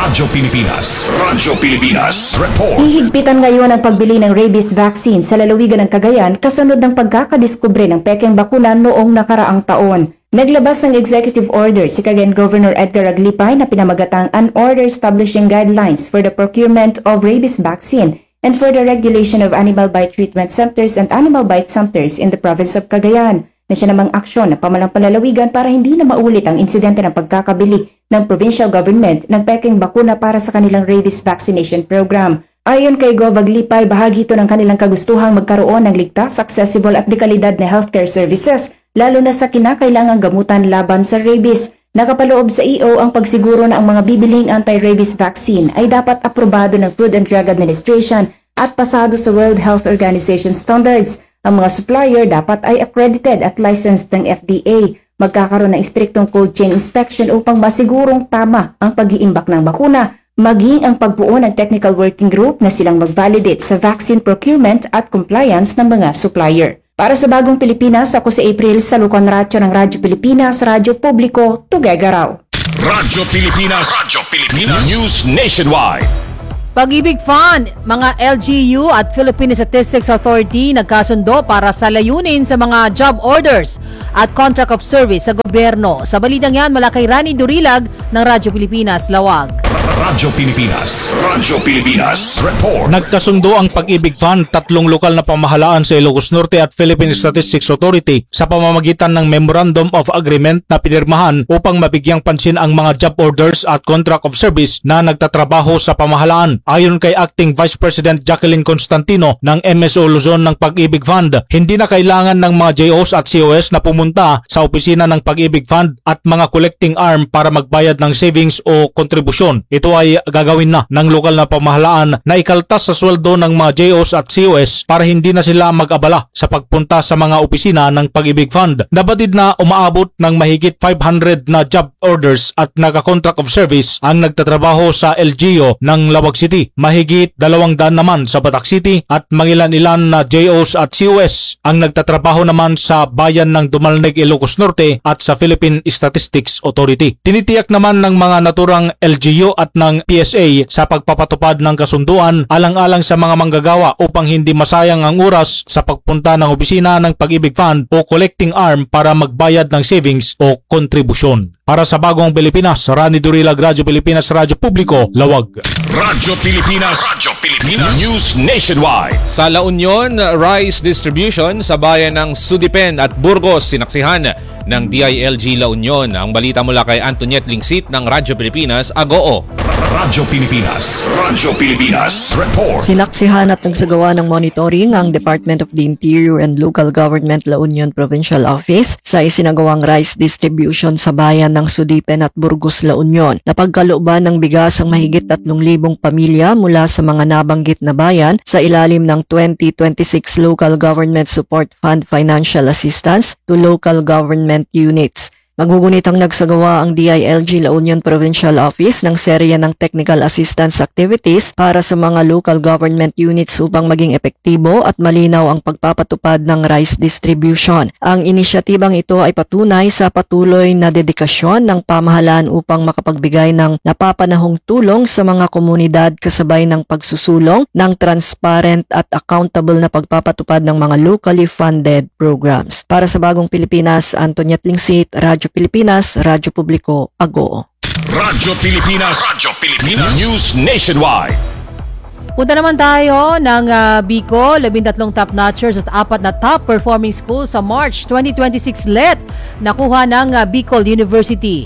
Radyo Pilipinas. Radyo Pilipinas. Report. Hihigpitan ngayon ang pagbili ng rabies vaccine sa lalawigan ng Cagayan kasunod ng pagkakadiskubre ng pekeng bakuna noong nakaraang taon. Naglabas ng executive order si Cagayan Governor Edgar Aglipay na pinamagatang an order establishing guidelines for the procurement of rabies vaccine and for the regulation of animal bite treatment centers and animal bite centers in the province of Cagayan, na siya namang aksyon na pamalang palalawigan para hindi na maulit ang insidente ng pagkakabili ng provincial government ng pekeng bakuna para sa kanilang rabies vaccination program. Ayon kay Gov Aglipay, bahagi ito ng kanilang kagustuhang magkaroon ng ligtas, accessible at dekalidad na healthcare services, lalo na sa kinakailangang gamutan laban sa rabies. Nakapaloob sa E O ang pagsiguro na ang mga bibilihing anti-rabies vaccine ay dapat aprobado ng Food and Drug Administration at pasado sa World Health Organization standards. Ang mga supplier dapat ay accredited at licensed ng F D A. Magkakaroon ng istriktong cold chain inspection upang masigurong tama ang pag-iimbak ng bakuna, maging ang pagbuo ng technical working group na silang mag-validate sa vaccine procurement at compliance ng mga supplier. Para sa Bagong Pilipinas, ako si April Salucan Ratio ng Radyo Pilipinas, Radyo Publiko, Tuguegarao. Radyo Pilipinas. Radyo Pilipinas. News Nationwide. Pag-ibig Fund, mga L G U at Philippine Statistics Authority nagkasundo para sa layunin sa mga job orders at contract of service sa gobyerno. Sa balitang yan, mula kay Rani Durilag ng Radyo Pilipinas, Lawag. Radyo Pilipinas. Radyo Pilipinas. Report. Nagkasundo ang Pag-ibig Fund, tatlong lokal na pamahalaan sa Ilocos Norte at Philippine Statistics Authority sa pamamagitan ng Memorandum of Agreement na pinirmahan upang mabigyang pansin ang mga job orders at contract of service na nagtatrabaho sa pamahalaan. Ayon kay Acting Vice President Jacqueline Constantino ng M S O Luzon ng Pag-ibig Fund, hindi na kailangan ng mga J Os at C O S na pumunta sa opisina ng Pag-ibig Fund at mga collecting arm para magbayad ng savings o kontribusyon. Ito ay gagawin na ng lokal na pamahalaan na ikaltas sa sweldo ng mga J Os at C O S para hindi na sila mag-abala sa pagpunta sa mga opisina ng Pag-ibig Fund. Nabatid na umaabot ng mahigit five hundred na job orders at naka-contract of service ang nagtatrabaho sa L G U ng Lawag City. Mahigit dalawang daan naman sa Batac City at mangilan-ilan na J Os at C O S ang nagtatrabaho naman sa bayan ng Dumalneg, Ilocos Norte at sa Philippine Statistics Authority. Tinitiyak naman ng mga naturang L G U at ng P S A sa pagpapatupad ng kasunduan alang-alang sa mga manggagawa upang hindi masayang ang oras sa pagpunta ng opisina ng Pag-ibig Fund o collecting arm para magbayad ng savings o kontribusyon. Para sa Bagong Pilipinas, Rani Durilag, Radyo Pilipinas, Radyo Publiko, Lawag. Radyo Pilipinas. Radyo Pilipinas. News Nationwide. Sa La Union, rice distribution sa bayan ng Sudipen at Burgos sinaksihan ng D I L G La Union. Ang balita mula kay Antoniette Lingsit ng Radyo Pilipinas, Agoo. Radyo Pilipinas. Radyo Pilipinas. Report. Sinaksihan at nagsagawa ng monitoring ang Department of the Interior and Local Government La Union Provincial Office sa isinagawang rice distribution sa bayan ng Sudipen at Burgos, La Union. Napagkalooban ng bigas ang mahigit tatlong libong pamilya mula sa mga nabanggit na bayan sa ilalim ng twenty twenty-six Local Government Support Fund Financial Assistance to Local Government Units. Magugunitang nagsagawa ang D I L G La Union Provincial Office ng serya ng technical assistance activities para sa mga local government units upang maging epektibo at malinaw ang pagpapatupad ng rice distribution. Ang inisyatibang ito ay patunay sa patuloy na dedikasyon ng pamahalaan upang makapagbigay ng napapanahong tulong sa mga komunidad kasabay ng pagsusulong ng transparent at accountable na pagpapatupad ng mga locally funded programs. Para sa Bagong Pilipinas, Antoniette Lingsit, Radyo Pilipinas, Radyo Publiko, Agoo. Radyo Pilipinas. Radyo Pilipinas. News Nationwide. Punta naman tayo ng uh, Bicol, labintatlong top notchers at apat na top performing schools sa March twenty twenty-six L E T nakuha ng uh, Bicol University.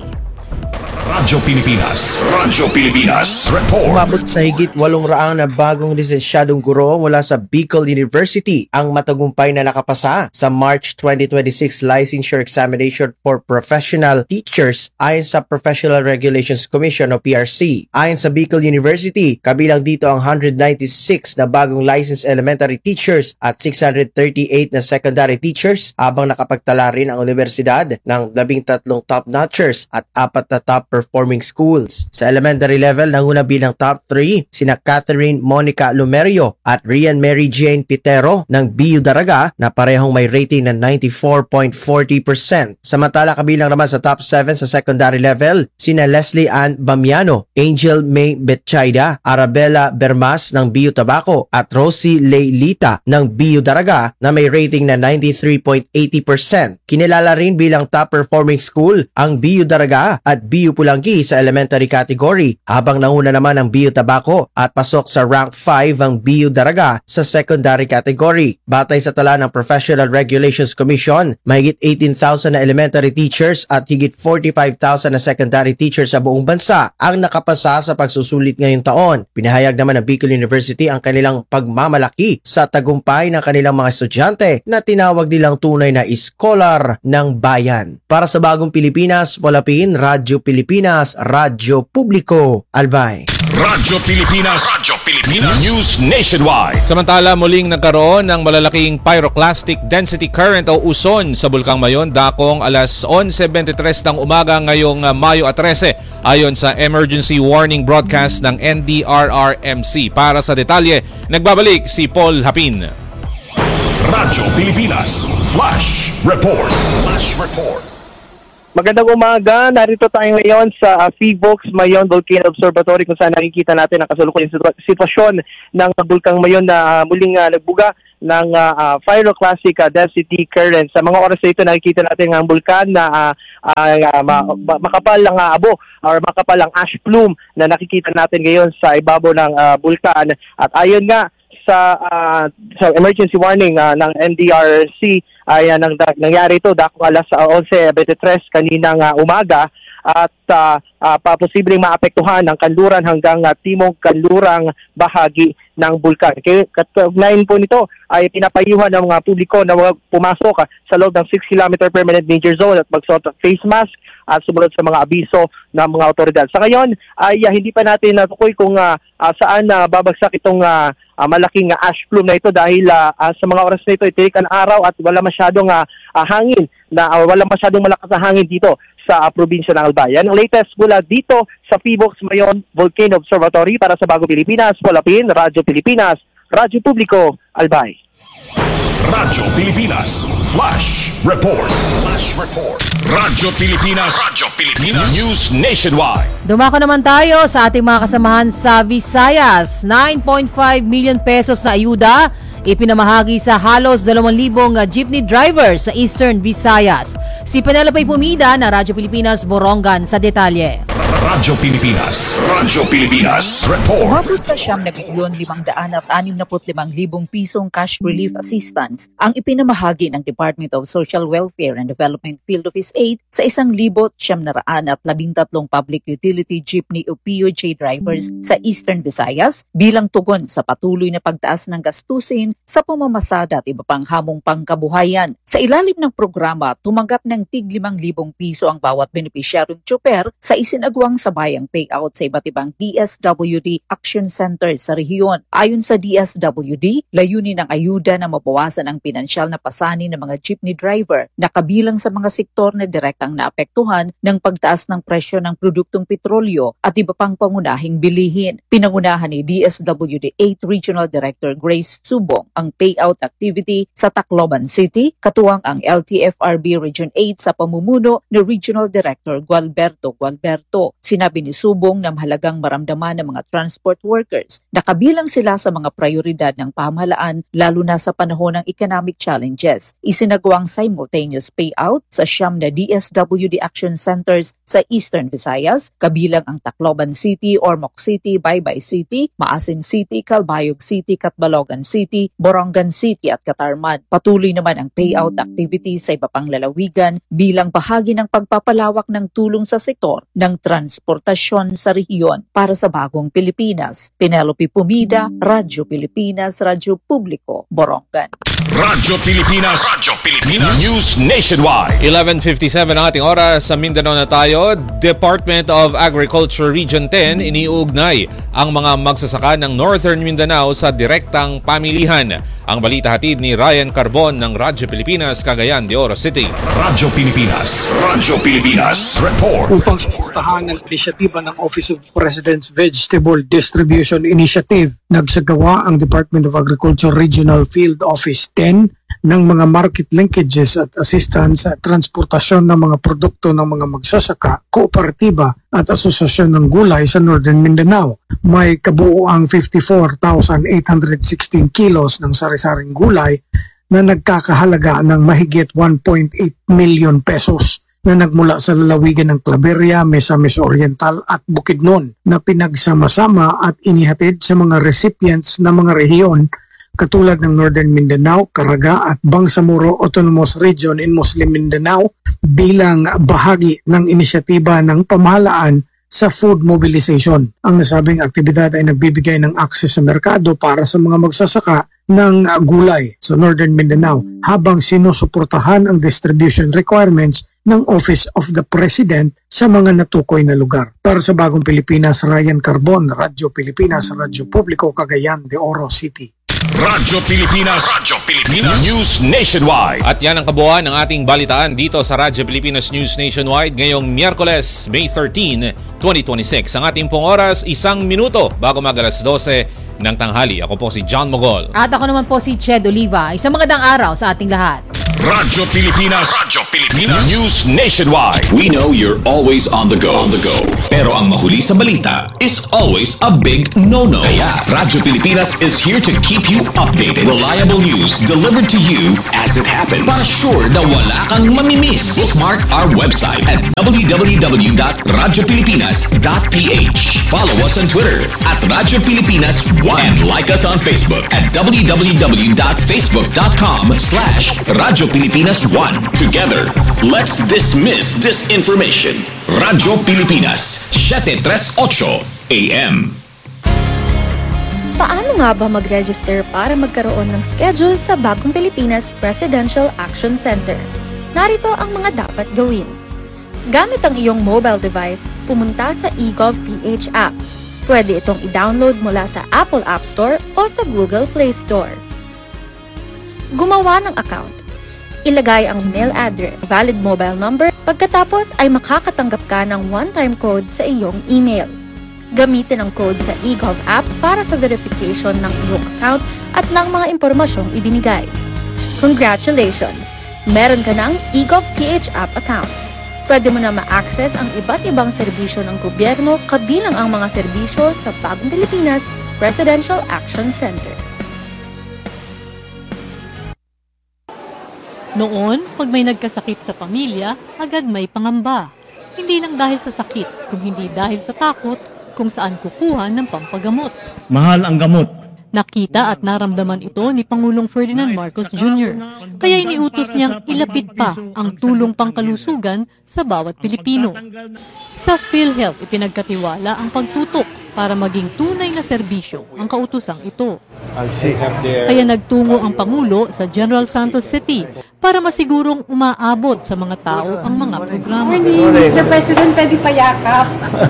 Radyo Pilipinas. Radyo Pilipinas. Report. Umabot sa higit walong raang na bagong lisensyadong guro mula sa Bicol University ang matagumpay na nakapasa sa March twenty twenty-six Licensure Examination for Professional Teachers ayon sa Professional Regulations Commission o P R C. Ayon sa Bicol University, kabilang dito ang one hundred ninety-six na bagong licensed elementary teachers at six hundred thirty-eight na secondary teachers, habang nakapagtala rin ang universidad ng labing tatlong top notchers at apat na top performers performing schools. Sa elementary level, nanguna bilang top three sina Catherine Monica Lumerio at Rian Mary Jane Pitero ng B U Daraga na parehong may rating na ninety-four point four zero percent. Samantala, kabilang naman sa top seven sa secondary level sina Leslie Ann Bamiano, Angel May Betchaida, Arabella Bermas ng B U Tabaco at Rosie Leylita ng B U Daraga na may rating na ninety-three point eight zero percent. Kinilala rin bilang top performing school ang B U Daraga at B U Pulangi sa elementary category, habang nauna naman ang B U Tabaco at pasok sa rank five ang B U Daraga sa secondary category. Batay sa tala ng Professional Regulations Commission, mahigit eighteen thousand na elementary teachers at higit forty-five thousand na secondary teachers sa buong bansa ang nakapasa sa pagsusulit ngayong taon. Pinahayag naman ng Bicol University ang kanilang pagmamalaki sa tagumpay ng kanilang mga estudyante na tinawag nilang tunay na iskolar ng bayan. Para sa Bagong Pilipinas, Polapin, Radyo Pilipinas, Radyo Publiko, Albay. Radyo Pilipinas, Radyo Pilipinas, News Nationwide. Samantala, muling nagkaroon ng malalaking pyroclastic density current o uson sa Bulkang Mayon dakong alas eleven twenty-three ng umaga ngayong Mayo thirteen ayon sa emergency warning broadcast ng N D R R M C. Para sa detalye, nagbabalik si Paul Hapin. Radyo Pilipinas, Flash Report. Flash Report. Magandang umaga, narito tayo ngayon sa uh, Fevox Mayon Volcano Observatory kung saan nakikita natin ang kasalukuyang situ- sitwasyon ng Bulkang Mayon na uh, muling uh, nagbuga ng uh, uh, pyroclastic uh, density current. Sa mga oras na ito nakikita natin ang bulkan na uh, uh, ma- ma- makapal ang uh, abo or makapal ang ash plume na nakikita natin ngayon sa ibabaw ng uh, bulkan. At ayon nga sa uh, sa emergency warning uh, ng N D R R C ay uh, nang, nangyari ito dakong alas eleven twenty-three kaninang uh, umaga at uh, uh, paposibleng maapektuhan ang kanluran hanggang uh, timog kanlurang bahagi ng bulkan. Kaya kaugnayan po nito ay pinapayuhan ng mga publiko na huwag pumasok uh, sa loob ng six kilometer permanent danger zone at magsuot ng face mask at sumunod sa mga abiso ng mga otoridad. Sa ngayon ay uh, hindi pa natin natukoy kung uh, uh, saan uh, babagsak itong uh, uh, malaking uh, ash plume na ito dahil uh, uh, sa mga oras na ito itirik ang araw at wala masyadong uh, uh, hangin na uh, wala masyadong malakas na hangin dito sa uh, probinsya ng Albay. Yan ang latest mula dito sa Fevox Mayon Volcano Observatory. Para sa Bagong Pilipinas, Polapin, Radyo Pilipinas, Radyo Publiko, Albay. Radyo Pilipinas, Flash Report. Flash Report. Radyo Pilipinas, Radyo Pilipinas, News Nationwide. Dumako naman tayo sa ating mga kasamahan sa Visayas. nine point five million pesos na ayuda ipinamahagi sa halos dalawang libong jeepney drivers sa Eastern Visayas. Si Penelope Pumida na Radyo Pilipinas Borongan sa detalye. Radyo Pilipinas, Radyo Pilipinas Report. Umabot sa siyam na milyon limang daan at anim na put limang libong pisong cash relief assistance ang ipinamahagi ng Department of Social Welfare and Development Field Office eight sa isang libot siyam na raan at labing tatlong public utility jeepney o P U J drivers sa Eastern Visayas bilang tugon sa patuloy na pagtaas ng gastusin sa pamamasada at iba pang hamong pangkabuhayan. Sa ilalim ng programa, tumanggap ng tig limang libong piso ang bawat benepisyaryong tsuper sa isinagawang sabayang payout sa iba't ibang D S W D Action Center sa rehiyon. Ayon sa D S W D, layunin ng ayuda na mabawasan ang pinansyal na pasani ng mga jeepney driver na kabilang sa mga sektor na direktang naapektuhan ng pagtaas ng presyo ng produktong petrolyo at iba pang pangunahing bilihin. Pinangunahan ni D S W D eight Regional Director Grace Subong ang payout activity sa Tacloban City, katuwang ang L T F R B Region eight sa pamumuno ni Regional Director Gualberto Gualberto. Sinabi ni Subong na mahalagang maramdaman ng mga transport workers na kabilang sila sa mga prioridad ng pamahalaan lalo na sa panahon ng economic challenges. Isinagawang simultaneous payout sa siyam na D S W D Action Centers sa Eastern Visayas, kabilang ang Tacloban City, Ormoc City, Baybay City, Maasin City, Calbayog City, Catbalogan City, Borongan City at Catarman. Patuloy naman ang payout activities sa iba pang lalawigan bilang bahagi ng pagpapalawak ng tulong sa sektor ng transportasyon sa rehiyon. Para sa Bagong Pilipinas, Penelope Pumida, Radyo Pilipinas, Radyo Publiko, Borongan. Radyo Pilipinas, Radyo Pilipinas, News Nationwide. eleven fifty-seven ang ating oras. Sa Mindanao na tayo. Department of Agriculture Region ten iniugnay ang mga magsasaka ng Northern Mindanao sa direktang pamilihan. Ang balita hatid ni Ryan Carbon ng Radyo Pilipinas, Cagayan de Oro City. Radyo Pilipinas, Radyo Pilipinas Report. Upang suportahan ng inisyatiba ng Office of the President's Vegetable Distribution Initiative. Nagsagawa ang Department of Agriculture Regional Field Office ten ng mga market linkages at assistance sa transportasyon ng mga produkto ng mga magsasaka, kooperatiba at asosasyon ng gulay sa Northern Mindanao. May kabuuang fifty-four thousand eight hundred sixteen kilos ng sari-saring gulay na nagkakahalaga ng mahigit one point eight million pesos na nagmula sa lalawigan ng Claveria, Misamis Oriental at Bukidnon na pinagsama-sama at inihatid sa mga recipients na mga rehiyon katulad ng Northern Mindanao, Caraga at Bangsamoro Autonomous Region in Muslim Mindanao bilang bahagi ng inisyatiba ng pamahalaan sa food mobilization. Ang nasabing aktibidad ay nagbibigay ng access sa merkado para sa mga magsasaka ng gulay sa Northern Mindanao habang sinusuportahan ang distribution requirements ng Office of the President sa mga natukoy na lugar. Para sa Bagong Pilipinas, Ryan Carbon, Radyo Pilipinas, Radyo Publiko, Cagayan de Oro City. Radyo Pilipinas, Radyo Pilipinas News Nationwide. At yan ang kabuuan ng ating balitaan dito sa Radyo Pilipinas News Nationwide ngayong Miyerkules, May thirteenth, twenty twenty-six. Ang ating pong oras, isang minuto bago mag alas dose ng tanghali. Ako po si John Mogol. At ako naman po si Ched Oliva. Isang magandang araw sa ating lahat. Radyo Pilipinas, Radyo Pilipinas News Nationwide. We know you're always on the go, on the go. Pero ang mahuli sa balita is always a big no-no. Kaya Radyo Pilipinas is here to keep you updated. Reliable news delivered to you as it happens. Para sure na wala kang mamimiss. Bookmark our website at w w w dot radyo pilipinas dot p h. Follow us on Twitter at Radyo Pilipinas one and like us on Facebook at w w w dot facebook dot com slash Radyo Pilipinas one. Together, let's dismiss disinformation. Radyo Pilipinas, seven thirty-eight A M. Paano nga ba mag-register para magkaroon ng schedule sa Bagong Pilipinas Presidential Action Center? Narito ang mga dapat gawin. Gamit ang iyong mobile device, pumunta sa eGovPH app. Pwede itong i-download mula sa Apple App Store o sa Google Play Store. Gumawa ng account. Ilagay ang email address, valid mobile number, pagkatapos ay makakatanggap ka ng one-time code sa iyong email. Gamitin ang code sa eGov app para sa verification ng iyong account at ng mga impormasyong ibinigay. Congratulations! Meron ka ng eGovPH app account. Pwede mo na ma-access ang iba't ibang serbisyo ng gobyerno kabilang ang mga serbisyo sa Bagong Pilipinas Presidential Action Center. Noon, pag may nagkasakit sa pamilya, agad may pangamba. Hindi lang dahil sa sakit, kung hindi dahil sa takot kung saan kukuha ng pampagamot. Mahal ang gamot. Nakita at naramdaman ito ni Pangulong Ferdinand Marcos Junior Kaya iniutos niyang ilapit pa ang tulong pangkalusugan sa bawat Pilipino. Sa PhilHealth, ipinagkatiwala ang pagtutok para maging tunay na serbisyo ang kautusang ito. Kaya nagtungo ang Pangulo sa General Santos City para masigurong umaabot sa mga tao ang mga programa. mister President, pwede pa yakap.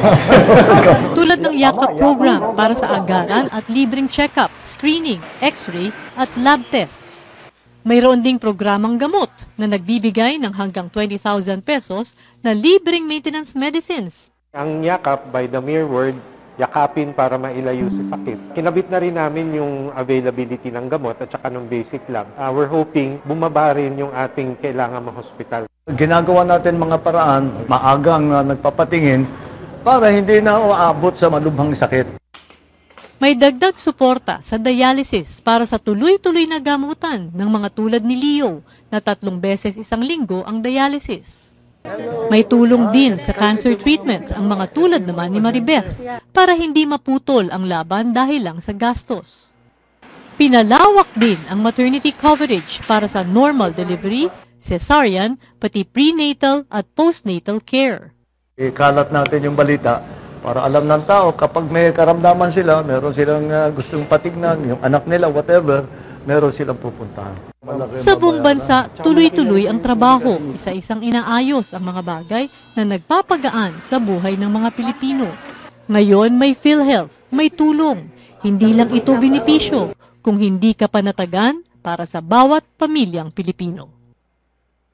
Tulad ng yakap program para sa agaran at libreng check-up, screening, x-ray at lab tests. Mayroon ding programang gamot na nagbibigay ng hanggang twenty thousand pesos na libreng maintenance medicines. Ang yakap, by the mere word, yakapin para mailayo sa sakit. Kinabit na rin namin yung availability ng gamot at saka ng basic lab. Uh, we're hoping bumaba rin yung ating kailangan ma-hospital. Ginagawa natin mga paraan, maagang uh, nagpapatingin para hindi na uabot sa malubhang sakit. May dagdag suporta sa dialysis para sa tuloy-tuloy na gamutan ng mga tulad ni Leo na tatlong beses isang linggo ang dialysis. May tulong din sa cancer treatment ang mga tulad naman ni Maribeth para hindi maputol ang laban dahil lang sa gastos. Pinalawak din ang maternity coverage para sa normal delivery, cesarean, pati prenatal at postnatal care. Ikalat natin yung balita para alam ng tao kapag may karamdaman sila, meron silang uh, gustong patignan, yung anak nila, whatever, meron silang pupuntahan. Sa buong bansa, tuloy-tuloy ang trabaho, isa-isang inaayos ang mga bagay na nagpapagaan sa buhay ng mga Pilipino. Ngayon may PhilHealth, may tulong. Hindi lang ito benepisyo, kung hindi ka panatagan para sa bawat pamilyang Pilipino.